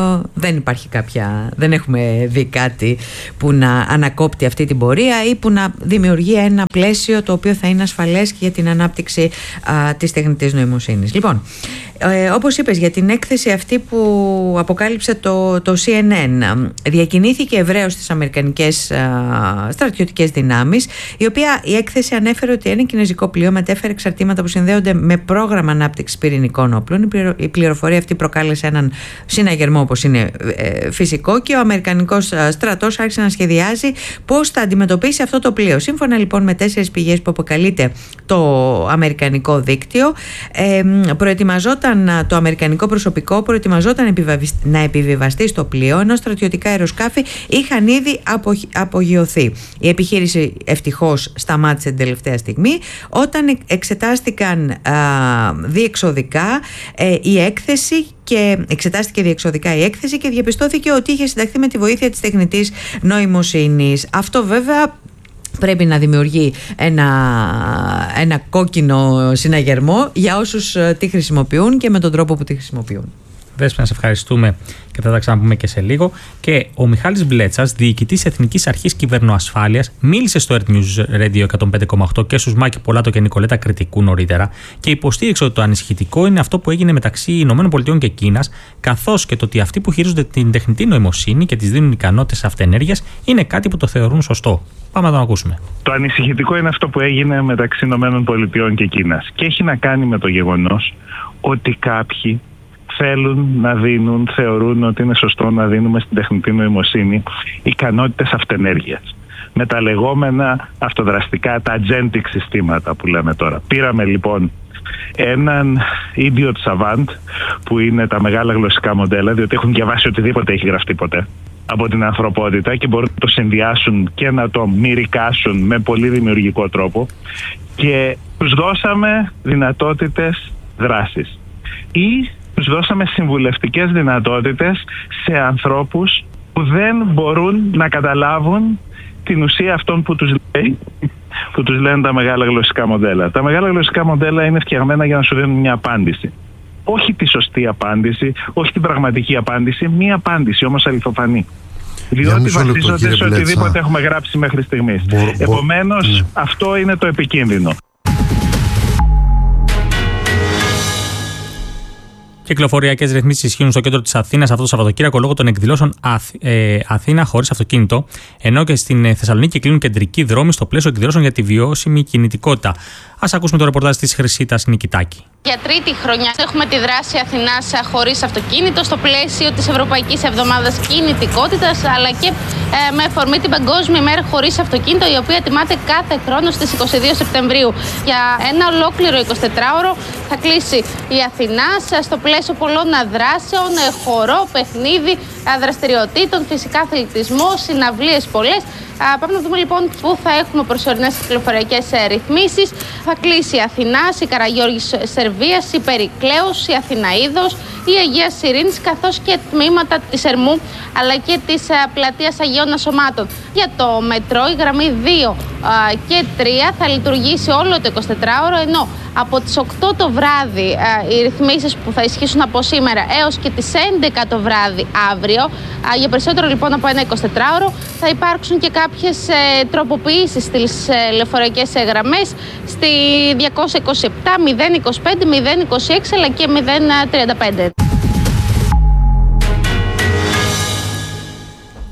δεν έχουμε δει κάτι που να ανακόπτει αυτή την πορεία ή που να δημιουργεί ένα πλαίσιο το οποίο θα είναι ασφαλές για την ανάπτυξη της τεχνητής νοημοσύνης. Λοιπόν, όπως είπες, για την έκθεση αυτή που αποκάλυψε το CNN, διακινήθηκε ευρέως στις αμερικανικές στρατιωτικές δυνάμεις, η οποία η έκθεση ανέφερε ότι ένα κινέζικο πλοίο μετέφερε εξαρτήματα που συνδέονται με πρόγραμμα ανάπτυξης πυρηνικών όπλων. Η πληροφορία αυτή προκάλεσε έναν συναγερμό, όπως είναι φυσικό, και ο αμερικανικός στρατός άρχισε να σχεδιάζει πώς θα αντιμετωπίσει αυτό το πλοίο. Σύμφωνα λοιπόν με 4 πηγές που αποκαλείται το αμερικανικό δίκτυο, το αμερικανικό προσωπικό προετοιμαζόταν να επιβιβαστεί στο πλοίο, ενώ στρατιωτικά αεροσκάφη είχαν ήδη απογειωθεί. Η επιχείρηση ευτυχώς σταμάτησε την τελευταία στιγμή, όταν εξετάστηκαν διεξοδικά η έκθεση και εξετάστηκε διεξοδικά η έκθεση και διαπιστώθηκε ότι είχε συνταχθεί με τη βοήθεια της τεχνητής νοημοσύνης. Αυτό βέβαια πρέπει να δημιουργεί ένα κόκκινο συναγερμό για όσους τη χρησιμοποιούν και με τον τρόπο που τη χρησιμοποιούν. Δέσποινα, σε ευχαριστούμε και θα τα ξαναπούμε και σε λίγο. Και ο Μιχάλης Μπλέτσας, διοικητής Εθνικής Αρχής Κυβερνοασφάλειας, μίλησε στο Earth News Radio 105,8 και στους Μάκη Πολάτο και Νικολέτα Κρητικού νωρίτερα και υποστήριξε ότι το ανησυχητικό είναι αυτό που έγινε μεταξύ ΗΠΑ και Κίνας, καθώς και το ότι αυτοί που χειρίζονται την τεχνητή νοημοσύνη και τις δίνουν ικανότητες αυτενέργειας είναι κάτι που το θεωρούν σωστό. Πάμε να τον ακούσουμε. Το ανησυχητικό είναι αυτό που έγινε μεταξύ ΗΠΑ και Κίνας και έχει να κάνει με το γεγονός ότι κάποιοι θεωρούν ότι είναι σωστό να δίνουμε στην τεχνητή νοημοσύνη ικανότητες αυτενέργειας. Με τα λεγόμενα αυτοδραστικά, τα agentic συστήματα που λέμε τώρα. Πήραμε λοιπόν έναν idiot savant, που είναι τα μεγάλα γλωσσικά μοντέλα, διότι έχουν διαβάσει οτιδήποτε έχει γραφτεί ποτέ από την ανθρωπότητα και μπορούν να το συνδυάσουν και να το μυρικάσουν με πολύ δημιουργικό τρόπο, και τους δώσαμε δυνατότητες δράσης ή τους δώσαμε συμβουλευτικές δυνατότητες σε ανθρώπους που δεν μπορούν να καταλάβουν την ουσία αυτών που τους λένε τα μεγάλα γλωσσικά μοντέλα. Τα μεγάλα γλωσσικά μοντέλα είναι φτιαγμένα για να σου δίνουν μια απάντηση. Όχι τη σωστή απάντηση, όχι την πραγματική απάντηση, μια απάντηση όμως αληθοφανή. Διότι βασίζονται σε οτιδήποτε έχουμε γράψει μέχρι στιγμής. Επομένως, αυτό είναι το επικίνδυνο. Κυκλοφοριακές ρυθμίσεις ισχύουν στο κέντρο της Αθήνας αυτό το Σαββατοκύριακο λόγω των εκδηλώσεων Αθήνα χωρίς αυτοκίνητο, ενώ και στην Θεσσαλονίκη κλείνουν κεντρικοί δρόμοι στο πλαίσιο εκδηλώσεων για τη βιώσιμη κινητικότητα. Ας ακούσουμε το ρεπορτάζ της Χρυσίτας Νικητάκη. Για τρίτη χρονιά έχουμε τη δράση Αθηνάς χωρίς αυτοκίνητο στο πλαίσιο της Ευρωπαϊκής Εβδομάδας Κινητικότητας, αλλά και με αφορμή την Παγκόσμια ημέρα χωρίς αυτοκίνητο, η οποία τιμάται κάθε χρόνο στις 22 Σεπτεμβρίου. Για ένα ολόκληρο 24ωρο θα κλείσει η Αθηνάς στο πλαίσιο πολλών δράσεων, χορό, παιχνίδι, δραστηριοτήτων, φυσικά αθλητισμό, συναυλίες πολλές. Πάμε να δούμε λοιπόν πού θα έχουμε προσωρινές κυκλοφοριακές ρυθμίσεις. Θα κλείσει η Αθηνάς, η Καραγιώργης Σερβίας, η Περικλέους, η Αθηναΐδος, η Αγίας Ειρήνης, καθώς και τμήματα της Ερμού αλλά και της πλατείας Αγίων Ασωμάτων. Για το μετρό, η γραμμή 2 και 3 θα λειτουργήσει όλο το 24ωρο, ενώ από τις 8 το βράδυ οι ρυθμίσεις που θα ισχύσουν από σήμερα έως και τις 11 το βράδυ αύριο, για περισσότερο λοιπόν από ένα 24ωρο, θα υπάρξουν και κάποιες τροποποιήσεις στις λεωφορειακές γραμμές στη 227, 025, 026 αλλά και 035.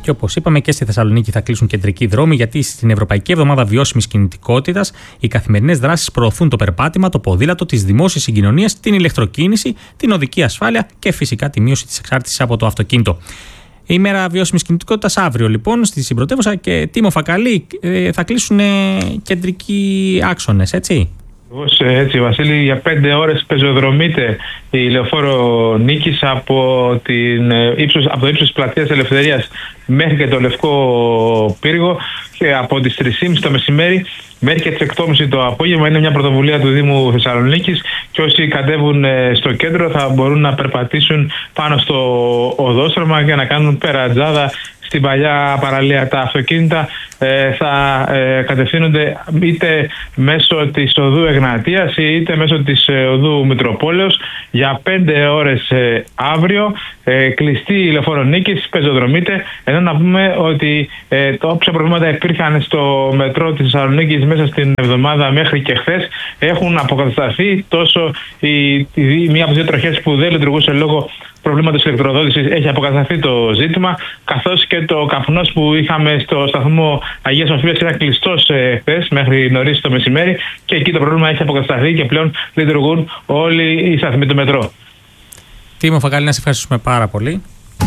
Και όπως είπαμε, και στη Θεσσαλονίκη θα κλείσουν κεντρικοί δρόμοι, γιατί στην Ευρωπαϊκή Εβδομάδα Βιώσιμης Κινητικότητας οι καθημερινές δράσεις προωθούν το περπάτημα, το ποδήλατο, τις δημόσιες συγκοινωνίες, την ηλεκτροκίνηση, την οδική ασφάλεια και φυσικά τη μείωση της εξάρτησης από το αυτοκίνητο. Η ημέρα βιώσιμης κινητικότητας αύριο λοιπόν στη Συμπρωτεύουσα και Τίμο Φακαλή θα κλείσουν κεντρικοί άξονες, έτσι. Έτσι, Βασίλη, για 5 ώρες πεζοδρομείται η λεωφόρο Νίκης από το ύψος της Πλατείας Ελευθερίας μέχρι και το Λευκό Πύργο και από τις 3.30 το μεσημέρι μέχρι και τις 8.30 το απόγευμα. Είναι μια πρωτοβουλία του Δήμου Θεσσαλονίκης και όσοι κατέβουν στο κέντρο θα μπορούν να περπατήσουν πάνω στο οδόστρωμα και να κάνουν περατζάδα στην παλιά παραλία. Τα αυτοκίνητα θα κατευθύνονται είτε μέσω της οδού Εγνατίας είτε μέσω της οδού Μητροπόλεως για 5 ώρες αύριο. Κλειστή η λεωφόρο Νίκης, πεζοδρομείται, ενώ να πούμε ότι όποια προβλήματα υπήρχαν στο μετρό της Θεσσαλονίκης μέσα στην εβδομάδα μέχρι και χθες έχουν αποκατασταθεί. Τόσο μία από τις δύο τροχές που δεν λειτουργούσε λόγω προβλήματος ηλεκτροδότησης έχει αποκατασταθεί το ζήτημα, καθώς και το καπνός που είχαμε στο σταθμό Αγίας Σοφίας ήταν κλειστός χθες μέχρι νωρίς το μεσημέρι και εκεί το πρόβλημα έχει αποκατασταθεί και πλέον λειτουργούν όλοι οι σταθμοί του μετρό. Τίμο Φακαλή, να σε ευχαριστούμε πάρα πολύ.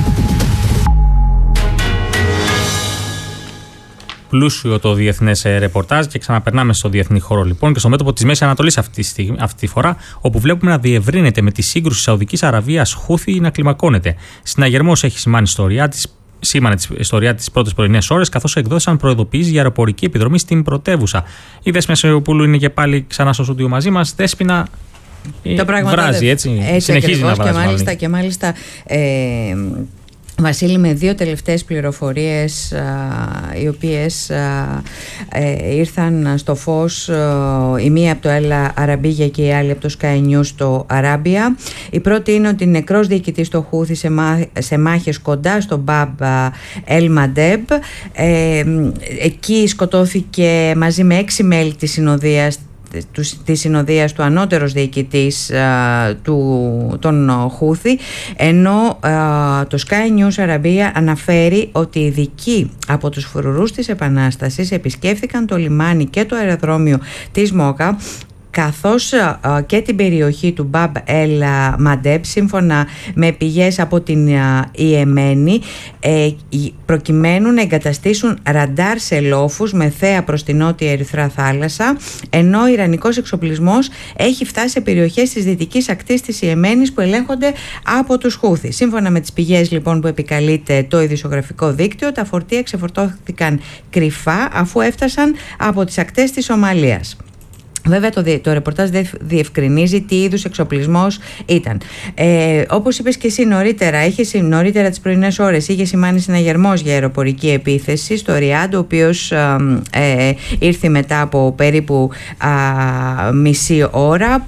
Πλούσιο το διεθνές ρεπορτάζ και ξαναπερνάμε στο διεθνή χώρο λοιπόν και στο μέτωπο της Μέσης Ανατολής αυτή τη φορά, όπου βλέπουμε να διευρύνεται με τη σύγκρουση Σαουδικής Αραβίας Χούθη να κλιμακώνεται. Συναγερμός έχει σήμανε τη ιστορία τις πρώτες πρωινές ώρες, καθώς εκδόθησαν προειδοποιήσεις για αεροπορική επιδρομή στην πρωτεύουσα. Η Δέσποινα Σιωπούλου είναι και πάλι ξανά στο στούντιο μαζί μας. Δέσποινα, βράζει, έτσι συνεχίζει να βράζει. Και μάλιστα Βασίλη, με δύο τελευταίες πληροφορίες οι οποίες ήρθαν στο φως, η μία από το El Arabiya και η άλλη από το Sky News στο Arabia. Η πρώτη είναι ότι νεκρός διοικητής στο Χούθη σε μάχες κοντά στο Μπαμπ El Mandeb. Εκεί σκοτώθηκε μαζί με 6 μέλη της συνοδείας του ανώτερος διοικητής των Χούθη, ενώ το Sky News Arabia αναφέρει ότι οι ειδικοί από τους φρουρούς της Επανάστασης επισκέφθηκαν το λιμάνι και το αεροδρόμιο της Μόκα, καθώς και την περιοχή του Μπαμπ El Mandeb, σύμφωνα με πηγές από την Ιεμένη, προκειμένου να εγκαταστήσουν ραντάρ σε λόφους με θέα προς την νότια Ερυθρά θάλασσα, ενώ ο ιρανικός εξοπλισμός έχει φτάσει σε περιοχές της δυτικής ακτής της Ιεμένης που ελέγχονται από τους Χούθη. Σύμφωνα με τις πηγές λοιπόν που επικαλείται το ειδησιογραφικό δίκτυο, τα φορτία ξεφορτώθηκαν κρυφά αφού έφτασαν από τις ακτές της Σομαλίας. Βέβαια το ρεπορτάζ δεν διευκρινίζει τι είδους εξοπλισμός ήταν. Όπως είπες και εσύ νωρίτερα τις πρωινές ώρες είχε σημάνει συναγερμός για αεροπορική επίθεση στο Ριάντ, ο οποίος ήρθε μετά από περίπου μισή ώρα.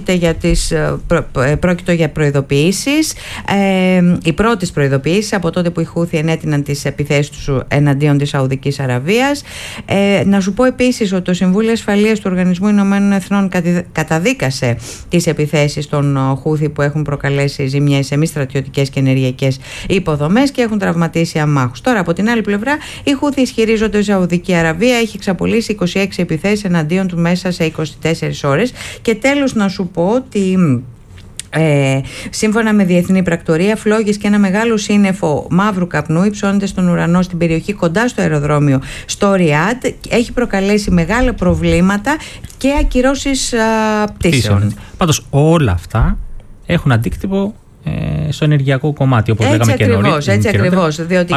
Πρόκειται για προειδοποιήσεις, οι πρώτες προειδοποιήσεις από τότε που οι Χούθη ενέτειναν τις επιθέσεις τους εναντίον της Σαουδικής Αραβίας. Να σου πω επίσης ότι το Συμβούλιο Ασφαλείας του Οργανισμού Ηνωμένων Εθνών καταδίκασε τις επιθέσεις των Χούθη που έχουν προκαλέσει ζημιές σε μη στρατιωτικές και ενεργειακές υποδομές και έχουν τραυματίσει αμάχους. Τώρα, από την άλλη πλευρά, οι Χούθη ισχυρίζονται ότι η Σαουδική Αραβία έχει εξαπολύσει 26 επιθέσεις εναντίον του μέσα σε 24 ώρες. Και τέλος, να σου πω ότι σύμφωνα με διεθνή πρακτορία, φλόγες και ένα μεγάλο σύννεφο μαύρου καπνού υψώνεται στον ουρανό στην περιοχή κοντά στο αεροδρόμιο στο Ριάντ. Έχει προκαλέσει μεγάλα προβλήματα και ακυρώσεις πτήσεων. Πάντως όλα αυτά έχουν αντίκτυπο στο ενεργειακό κομμάτι, όπως λέγαμε και νωρίτερα. Έτσι ακριβώς, διότι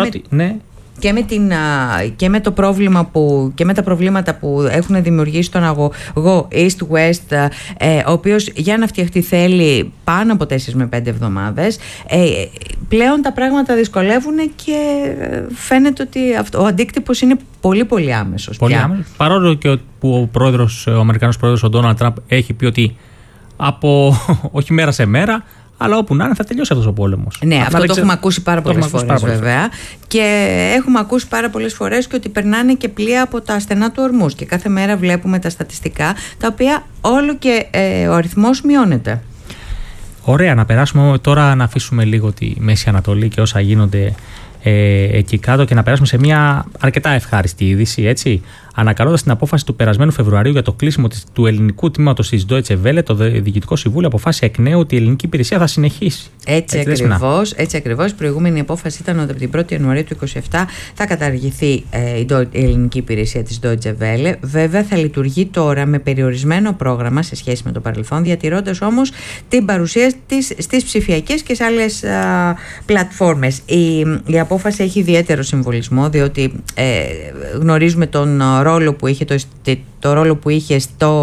και με το πρόβλημα και με τα προβλήματα που έχουν δημιουργήσει τον αγωγό East-West, ο οποίος για να φτιαχτεί θέλει πάνω από 4 με 5 εβδομάδες, πλέον τα πράγματα δυσκολεύουν και φαίνεται ότι ο αντίκτυπος είναι πολύ πολύ άμεσος. Παρόλο και που ο Αμερικανός πρόεδρος ο Ντόναλντ Τραμπ έχει πει ότι όχι μέρα σε μέρα, αλλά όπου να είναι θα τελειώσει αυτός ο πόλεμος. Ναι, αυτό το έχουμε ακούσει πάρα πολλές φορές βέβαια. Και έχουμε ακούσει πάρα πολλές φορές και ότι περνάνε και πλοία από τα στενά του ορμούς. Και κάθε μέρα βλέπουμε τα στατιστικά, τα οποία όλο και ο αριθμός μειώνεται. Ωραία, να περάσουμε τώρα, να αφήσουμε λίγο τη Μέση Ανατολή και όσα γίνονται εκεί κάτω και να περάσουμε σε μια αρκετά ευχάριστη είδηση, έτσι. Ανακαλώντας την απόφαση του περασμένου Φεβρουαρίου για το κλείσιμο του τμήματος της Deutsche Welle, το Διοικητικό Συμβούλιο αποφάσισε εκ νέου ότι η ελληνική υπηρεσία θα συνεχίσει. Έτσι ακριβώς. Η προηγούμενη απόφαση ήταν ότι από την 1η Ιανουαρίου του 2027 θα καταργηθεί η ελληνική υπηρεσία της Deutsche Welle. Βέβαια θα λειτουργεί τώρα με περιορισμένο πρόγραμμα σε σχέση με το παρελθόν, διατηρώντας όμως την παρουσία της στις ψηφιακές και σε άλλες πλατφόρμες. Η απόφαση έχει ιδιαίτερο συμβολισμό, διότι γνωρίζουμε τον ρόλο που είχε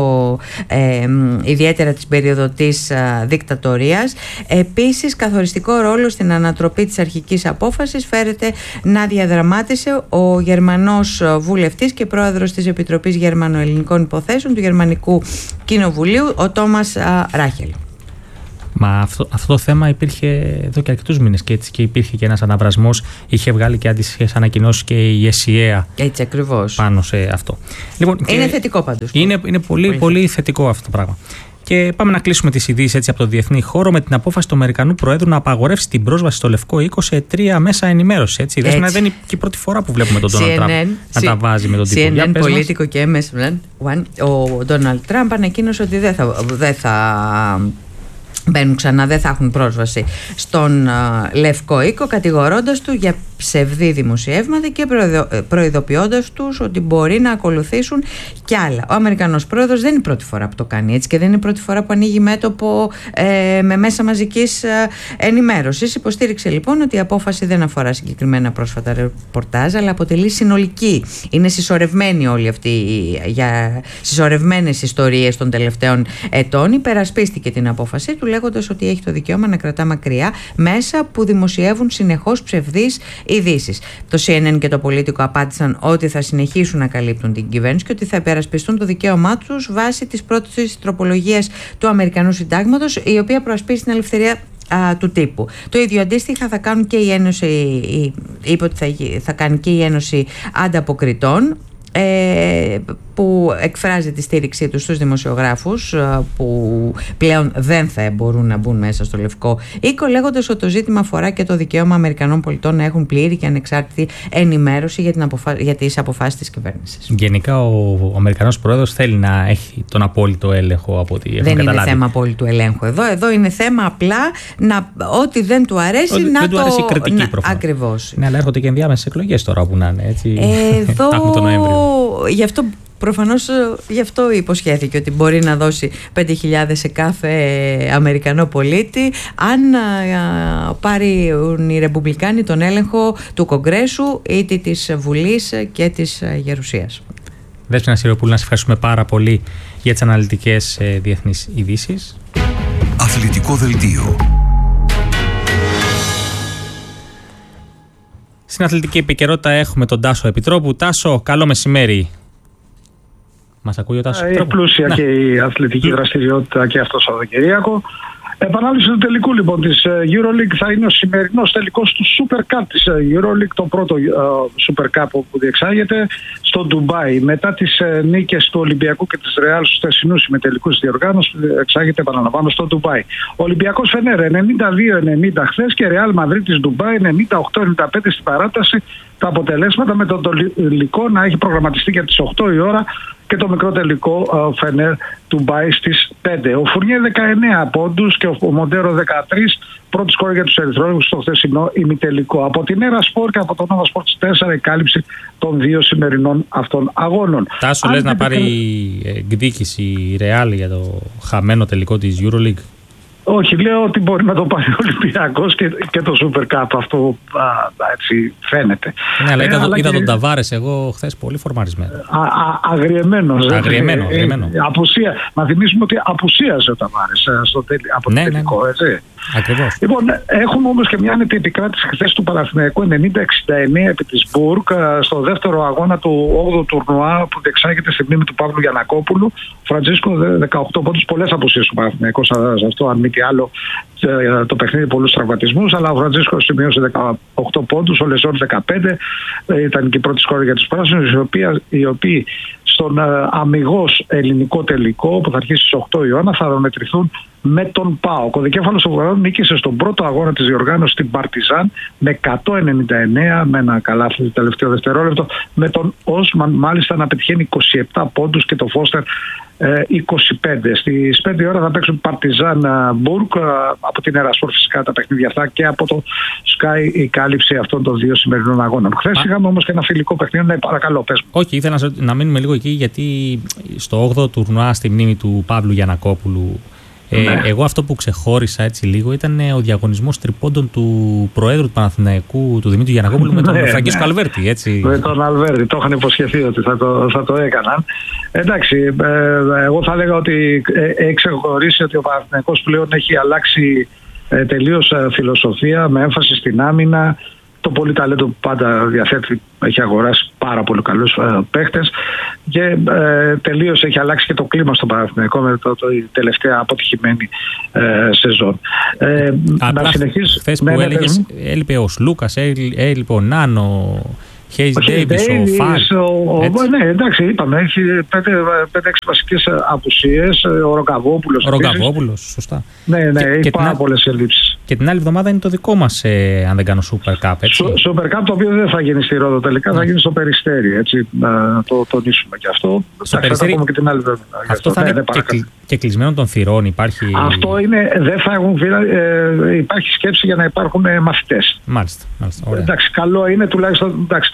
ιδιαίτερα την περίοδο της δικτατορίας. Επίσης, καθοριστικό ρόλο στην ανατροπή της αρχικής απόφασης φέρεται να διαδραμάτισε ο Γερμανός βουλευτής και πρόεδρος της Επιτροπής Γερμανοελληνικών Υποθέσεων του Γερμανικού Κοινοβουλίου, ο Τόμας Ράχελ. Μα αυτό το θέμα υπήρχε εδώ και αρκετούς μήνες και έτσι και υπήρχε και ένας αναβρασμός. Είχε βγάλει και αντίστοιχες ανακοινώσεις και η ΕΣΥΑ. Έτσι ακριβώς. Πάνω σε αυτό. Λοιπόν, είναι θετικό πάντως. Είναι πολύ θετικό αυτό το πράγμα. Και πάμε να κλείσουμε τις ειδήσεις έτσι από το διεθνή χώρο με την απόφαση του Αμερικανού Προέδρου να απαγορεύσει την πρόσβαση στο Λευκό Οίκο σε 3 μέσα ενημέρωση. Δεν είναι και η πρώτη φορά που βλέπουμε τον Ντόναλντ Τραμπ να τα βάζει με τον τύπο. CNN, Πολίτικο και MSN. Ο Ντόναλντ Τραμπ ανακοίνωσε ότι δεν θα μπαίνουν ξανά, δεν θα έχουν πρόσβαση στον Λευκό Οίκο, κατηγορώντας του για ψευδή δημοσιεύματα και προειδοποιώντας τους ότι μπορεί να ακολουθήσουν κι άλλα. Ο Αμερικανός πρόεδρος δεν είναι η πρώτη φορά που το κάνει έτσι και δεν είναι η πρώτη φορά που ανοίγει μέτωπο με μέσα μαζικής ενημέρωσης. Υποστήριξε λοιπόν ότι η απόφαση δεν αφορά συγκεκριμένα πρόσφατα ρεπορτάζ, αλλά αποτελεί συνολική. Είναι συσσωρευμένη όλη αυτή για συσσωρευμένες ιστορίες των τελευταίων ετών. Υπερασπίστηκε την απόφαση του, λέγοντας ότι έχει το δικαίωμα να κρατά μακριά μέσα που δημοσιεύουν συνεχώς ψευδείς ειδήσεις. Το CNN και το Πολίτικο απάντησαν ότι θα συνεχίσουν να καλύπτουν την κυβέρνηση και ότι θα υπερασπιστούν το δικαίωμά τους βάσει της πρώτης τροπολογίας του Αμερικανού Συντάγματος, η οποία προασπίζει την ελευθερία του τύπου. Το ίδιο αντίστοιχα θα κάνουν και η Ένωση, είπε ότι θα κάνει και η Ένωση Ανταποκριτών, που εκφράζει τη στήριξή του στους δημοσιογράφους που πλέον δεν θα μπορούν να μπουν μέσα στο Λευκό Οίκο, λέγοντας ότι το ζήτημα αφορά και το δικαίωμα Αμερικανών πολιτών να έχουν πλήρη και ανεξάρτητη ενημέρωση για τις αποφάσεις της κυβέρνησης. Γενικά ο Αμερικανός πρόεδρος θέλει να έχει τον απόλυτο έλεγχο από ό,τι έχουμε καταλάβει. Δεν είναι θέμα απόλυτου ελέγχου εδώ είναι θέμα απλά ό,τι δεν του αρέσει να δεν του αρέσει η κριτική προφανώς. Ακριβώς. Ναι, αλλά έρχονται και ενδιάμεσες εκλογές τώρα που να είναι έτσι. Εδώ τον Νοέμβριο. Γι' αυτό υποσχέθηκε ότι μπορεί να δώσει 5.000 σε κάθε Αμερικανό πολίτη αν πάρουν οι Ρεπουμπλικάνοι τον έλεγχο του Κογκρέσου, είτε της Βουλής και της Γερουσίας. Δέσποινα Σιροπούλου, να σε ευχαριστούμε πάρα πολύ για τις αναλυτικές διεθνείς ειδήσεις. Αθλητικό δελτίο. Στην αθλητική επικαιρότητα έχουμε τον Τάσο Επιτρόπου. Τάσο, καλό μεσημέρι. Μας ακούει ο Τάσος Επιτρόπου? Πλούσια και η αθλητική δραστηριότητα και αυτό το Σαββατοκύριακο. Επανάληψη του τελικού λοιπόν της EuroLeague θα είναι ο σημερινός τελικός του Super Cup της EuroLeague, το πρώτο Super Cup που διεξάγεται στο Ντουμπάι. Μετά τις νίκες του Ολυμπιακού και της Ρεάλ στους θεσινούς συμμετελικούς της διοργάνωσης, διεξάγεται, επαναλαμβάνω, στο Ντουμπάι. Ο Ολυμπιακός Φενέρ 92-90 χθες και Ρεάλ Μαδρίτης Ντουμπάι 98-95 στην παράταση. Τα αποτελέσματα με τον τελικό να έχει προγραμματιστεί για τις 8 η ώρα και το μικρό τελικό Φενέρ Ντουμπάι στις 5. Ο Φουρνιέ 19 πόντους και ο Μοντέρο 13, πρώτη σκόρ για τους Ερυθρόλογους στο χθεσινό ημιτελικό. Από την Έρα Σπορ και από τον Nova Sports 4 η κάλυψη των δύο σημερινών αυτών αγώνων. Τάσο, λες να πάρει εκδίκηση η Ρεάλ για το χαμένο τελικό της EuroLeague? Όχι, λέω ότι μπορεί να το πάρει ο Ολυμπιακός και το Super Cup. Αυτό έτσι φαίνεται. Ναι, αλλά είδα τον Ταβάρες εγώ χθες πολύ φορμαρισμένο. Αγριεμένος. Αγριεμένο. Απουσία. Να θυμίσουμε ότι απουσίασε ο Ταβάρες από το τελικό, έτσι. Ακριβώς. Λοιπόν, έχουμε όμως και μια άνετη επικράτηση χθες του Παναθηναϊκού 90-69 επί της Μπουργκ στο δεύτερο αγώνα του 8ου τουρνουά που διεξάγεται στη μνήμη του Παύλου Γιαννακόπουλου. Φραντζίσκο 18 πόντους, πολλές απουσίες του Παναθηναϊκού σε αυτό, αν μη και τι άλλο το παιχνίδι, πολλούς τραυματισμούς, αλλά ο Φραντζίσκο σημείωσε 18 πόντους, ο Λεζόν 15, ήταν και η πρώτη σκόρη για τους πράσινους, οι οποίοι στον αμιγώς ελληνικό τελικό που θα αρχίσει στις 8 η ώρα θα μετρηθούν με τον ΠΑΟΚ. Ο δικέφαλος του Βορράδου νίκησε στον πρώτο αγώνα της διοργάνωσης την Παρτιζάν με 199, με ένα καλάθι το τελευταίο δευτερόλεπτο, με τον Όσμαν μάλιστα να πετυχαίνει 27 πόντους και το Φώστερ 25. Στις 5 ώρα θα παίξουν Παρτιζάν Μπουργκ, από την Ερασπορ φυσικά τα παιχνίδια αυτά, και από το Sky η κάλυψη αυτών των δύο σημερινών αγώνων. Χθες είχαμε όμως και ένα φιλικό παιχνίδι. Ναι, παρακαλώ, πες μου. Όχι, ήθελα να μείνουμε λίγο εκεί, γιατί στο 8ο τουρνουά στη μνήμη του Παύλου Γιαννακόπουλου, εγώ αυτό που ξεχώρισα έτσι λίγο ήταν ο διαγωνισμός τριπώντων του Προέδρου του Παναθηναϊκού, του Δημήτρου Γιαννακόπουλου, με τον Φραγκίσκο Αλβέρτη. Έτσι. Με τον Αλβέρτη, το είχαν υποσχεθεί ότι θα το έκαναν. Εντάξει, εγώ θα έλεγα ότι έχει ξεχωρίσει ότι ο Παναθηναϊκός πλέον έχει αλλάξει τελείως φιλοσοφία, με έμφαση στην άμυνα. Το πολύ ταλέντο που πάντα διαθέτει, έχει αγοράσει πάρα πολύ καλούς παίχτες και τελείως έχει αλλάξει και το κλίμα στο Παναθηναϊκό με το τελευταία αποτυχημένη σεζόν. Να συνεχίσεις. Χθες που έλεγες, έλειπε ο Σλούκας, έλειπε ο Νάνο, Χέις Ντέιβις, ο Φαλ. Ναι, εντάξει, είπαμε, έχει 5-6 βασικές απουσίες. Ο Ροκαβόπουλος. Ο Ροκαβόπουλος, σωστά. Ναι, έχει πάρα πολλές ελλείψεις. Και την άλλη εβδομάδα είναι το δικό μας, αν δεν κάνω, Super Cup. Super Cup, το οποίο δεν θα γίνει στη Ρόδο τελικά, θα γίνει στο Περιστέρι. Έτσι, να το τονίσουμε και αυτό. Στο Περιστέρι, και την άλλη αυτό θα είναι και κλεισμένο των θυρών, υπάρχει. Αυτό είναι, δεν θα έχουν υπάρχει σκέψη για να υπάρχουν μαθητές. Μάλιστα. Εντάξει, καλό είναι τουλάχιστον. Εντάξει,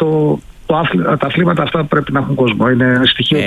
τα αθλήματα αυτά πρέπει να έχουν κόσμο. Είναι στοιχείο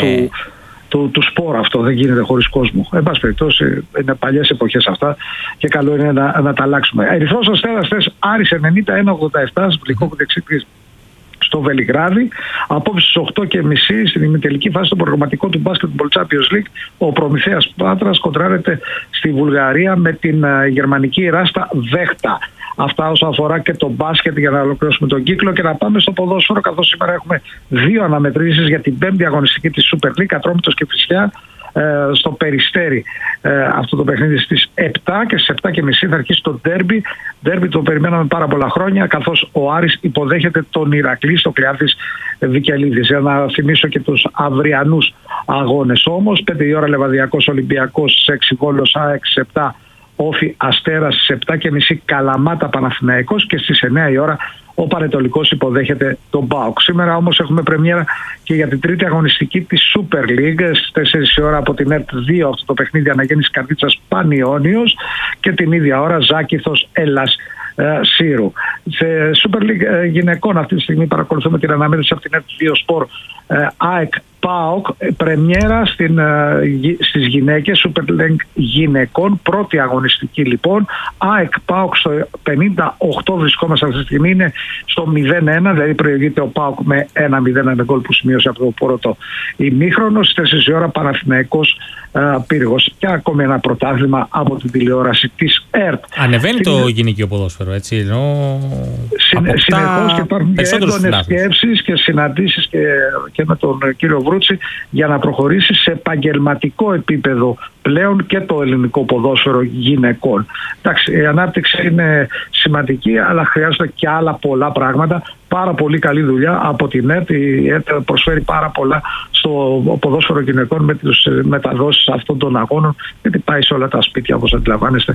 του σπορ αυτό, δεν γίνεται χωρίς κόσμο. Εν πάση περιπτώσει, είναι παλιές εποχές αυτά και καλό είναι να τα αλλάξουμε. Ερυθρός Αστέρας χθες Άρης 91-87, σμπλικό που διεξήχθη στο Βελιγράδι. Απόψε στις 8:30 στην ημιτελική φάση στο προγραμματικό του Basketball Champions League, ο Προμηθέας Πάτρας κοντράρεται στη Βουλγαρία με την γερμανική Ράστα Βέχτα. Αυτά όσον αφορά και το μπάσκετ, για να ολοκληρώσουμε τον κύκλο και να πάμε στο ποδόσφαιρο, καθώς σήμερα έχουμε δύο αναμετρήσεις για την 5η αγωνιστική της Super League, Ατρόμητος και Φυσιά, στο Περιστέρι. Αυτό το παιχνίδι στις 7 και στις 7:30 θα αρχίσει το ντέρμπι. Ντέρμπι το περιμέναμε πάρα πολλά χρόνια, καθώς ο Άρης υποδέχεται τον Ηρακλή στο Κλεάνθης Βικελίδης. Για να θυμίσω και τους αυριανούς αγώνες όμως: 5 η ώρα Λεβαδιακός Ολυμπιακός, στις 6 Βόλος ΑΕΚ, στις 7 Όφι Αστέρας, στις 7:30 Καλαμάτα Παναθηναϊκός και στις 9 η ώρα ο Πανετολικός υποδέχεται τον ΠΑΟΚ. Σήμερα όμως έχουμε πρεμιέρα και για την τρίτη αγωνιστική της Super League. Στις 4 η ώρα από την ΕΡΤ 2 αυτό το παιχνίδι, Αναγέννης Καρδίτσας Πανιόνιος, και την ίδια ώρα Ζάκηθος Ελλάς Σύρου. Σε Super League γυναικών αυτή τη στιγμή παρακολουθούμε την αναμέτρηση από την ΕΡΤ 2 Sport ΑΕΚ ΠΑΟΚ, πρεμιέρα στις γυναίκες, Super League γυναικών, πρώτη αγωνιστική λοιπόν. ΑΕΚ ΠΑΟΚ στο 58 βρισκόμαστε αυτή τη στιγμή, είναι στο 0-1, δηλαδή προηγείται ο ΠΑΟΚ με 1-0, ένα γκολ που σημείωσε από το πρώτο ημίχρονο. Στις 4 η ώρα Παναθηναϊκός Πύργος, και ακόμη ένα πρωτάθλημα από την τηλεόραση της ΕΡΤ. Ανεβαίνει το γυναικείο ποδόσφαιρο, έτσι, ενώ συνεχώς και υπάρχουν και έντονες σκέψεις και συναντήσεις και με τον κύριο Βρούτσι για να προχωρήσει σε επαγγελματικό επίπεδο πλέον και το ελληνικό ποδόσφαιρο γυναικών. Εντάξει, η ανάπτυξη είναι σημαντική, αλλά χρειάζονται και άλλα πολλά πράγματα. Πάρα πολύ καλή δουλειά από την ΕΡΤ. Η ΕΡΤ προσφέρει πάρα πολλά στο ποδόσφαιρο γυναικών με τις μεταδόσεις αυτών των αγώνων, γιατί πάει σε όλα τα σπίτια, όπως αντιλαμβάνεστε,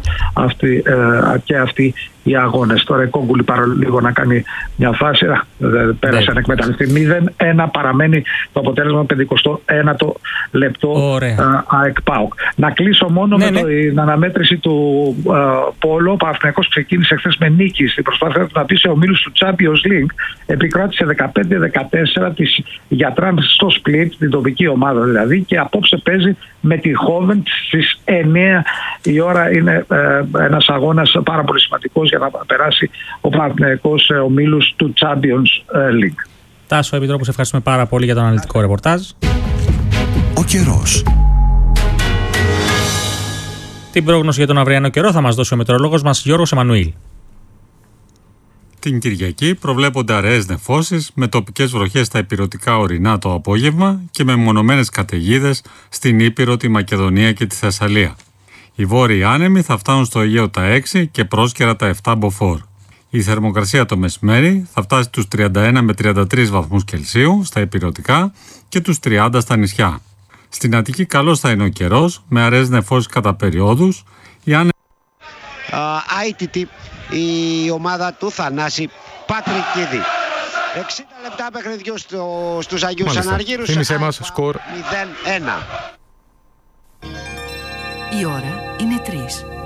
και αυτοί οι αγώνες. Τώρα η Κόγκουλη παρολίγο να κάνει μια φάση, πέρασε να εκμεταλλευτεί 0-1, παραμένει το αποτέλεσμα 51ο λεπτό ΑΕΚ ΠΑΟΚ. Να κλείσω μόνο με την αναμέτρηση του Πόλο. Ο Παναθηναϊκός ξεκίνησε χθες με νίκη στην προσπάθεια του να μπει σε ομίλους του Champions League. Επικράτησε 15-14 της Γιατράν στο Split, την τοπική ομάδα δηλαδή, και απόψε παίζει με τη Χόβεν στις 9 η ώρα. Είναι ένας αγώνας πάρα πολύ σημαντικός για να περάσει ο Παναθηναϊκός σε ομίλους του Champions League. Τάσο Επιτρόπου, σε ευχαριστούμε πάρα πολύ για το αναλυτικό ρεπορτάζ. Ο καιρός. Την πρόγνωση για τον αυριανό καιρό θα μας δώσει ο μετεωρολόγος μας Γιώργος Εμμανουήλ. Την Κυριακή προβλέπονται αραιές νεφώσεις με τοπικές βροχές στα ηπειρωτικά ορεινά το απόγευμα και με μονομένες καταιγίδες στην Ήπειρο, τη Μακεδονία και τη Θεσσαλία. Οι βόρειοι άνεμοι θα φτάνουν στο Αιγαίο τα 6 και πρόσκαιρα τα 7 μποφόρ. Η θερμοκρασία το μεσημέρι θα φτάσει τους 31 με 33 βαθμούς Κελσίου στα ηπειρωτικά και τους 30 στα νησιά. Στην Αττική καλός θα είναι ο καιρός, με αραιές νεφώσεις κατά περιόδους. ITT, η ομάδα του Θανάση Πατρικίδη. 60 λεπτά παιχνιδιού στους Αγίους Αναργύρους. Θύμισέ μας, σκορ 0-1. Η ώρα είναι 3.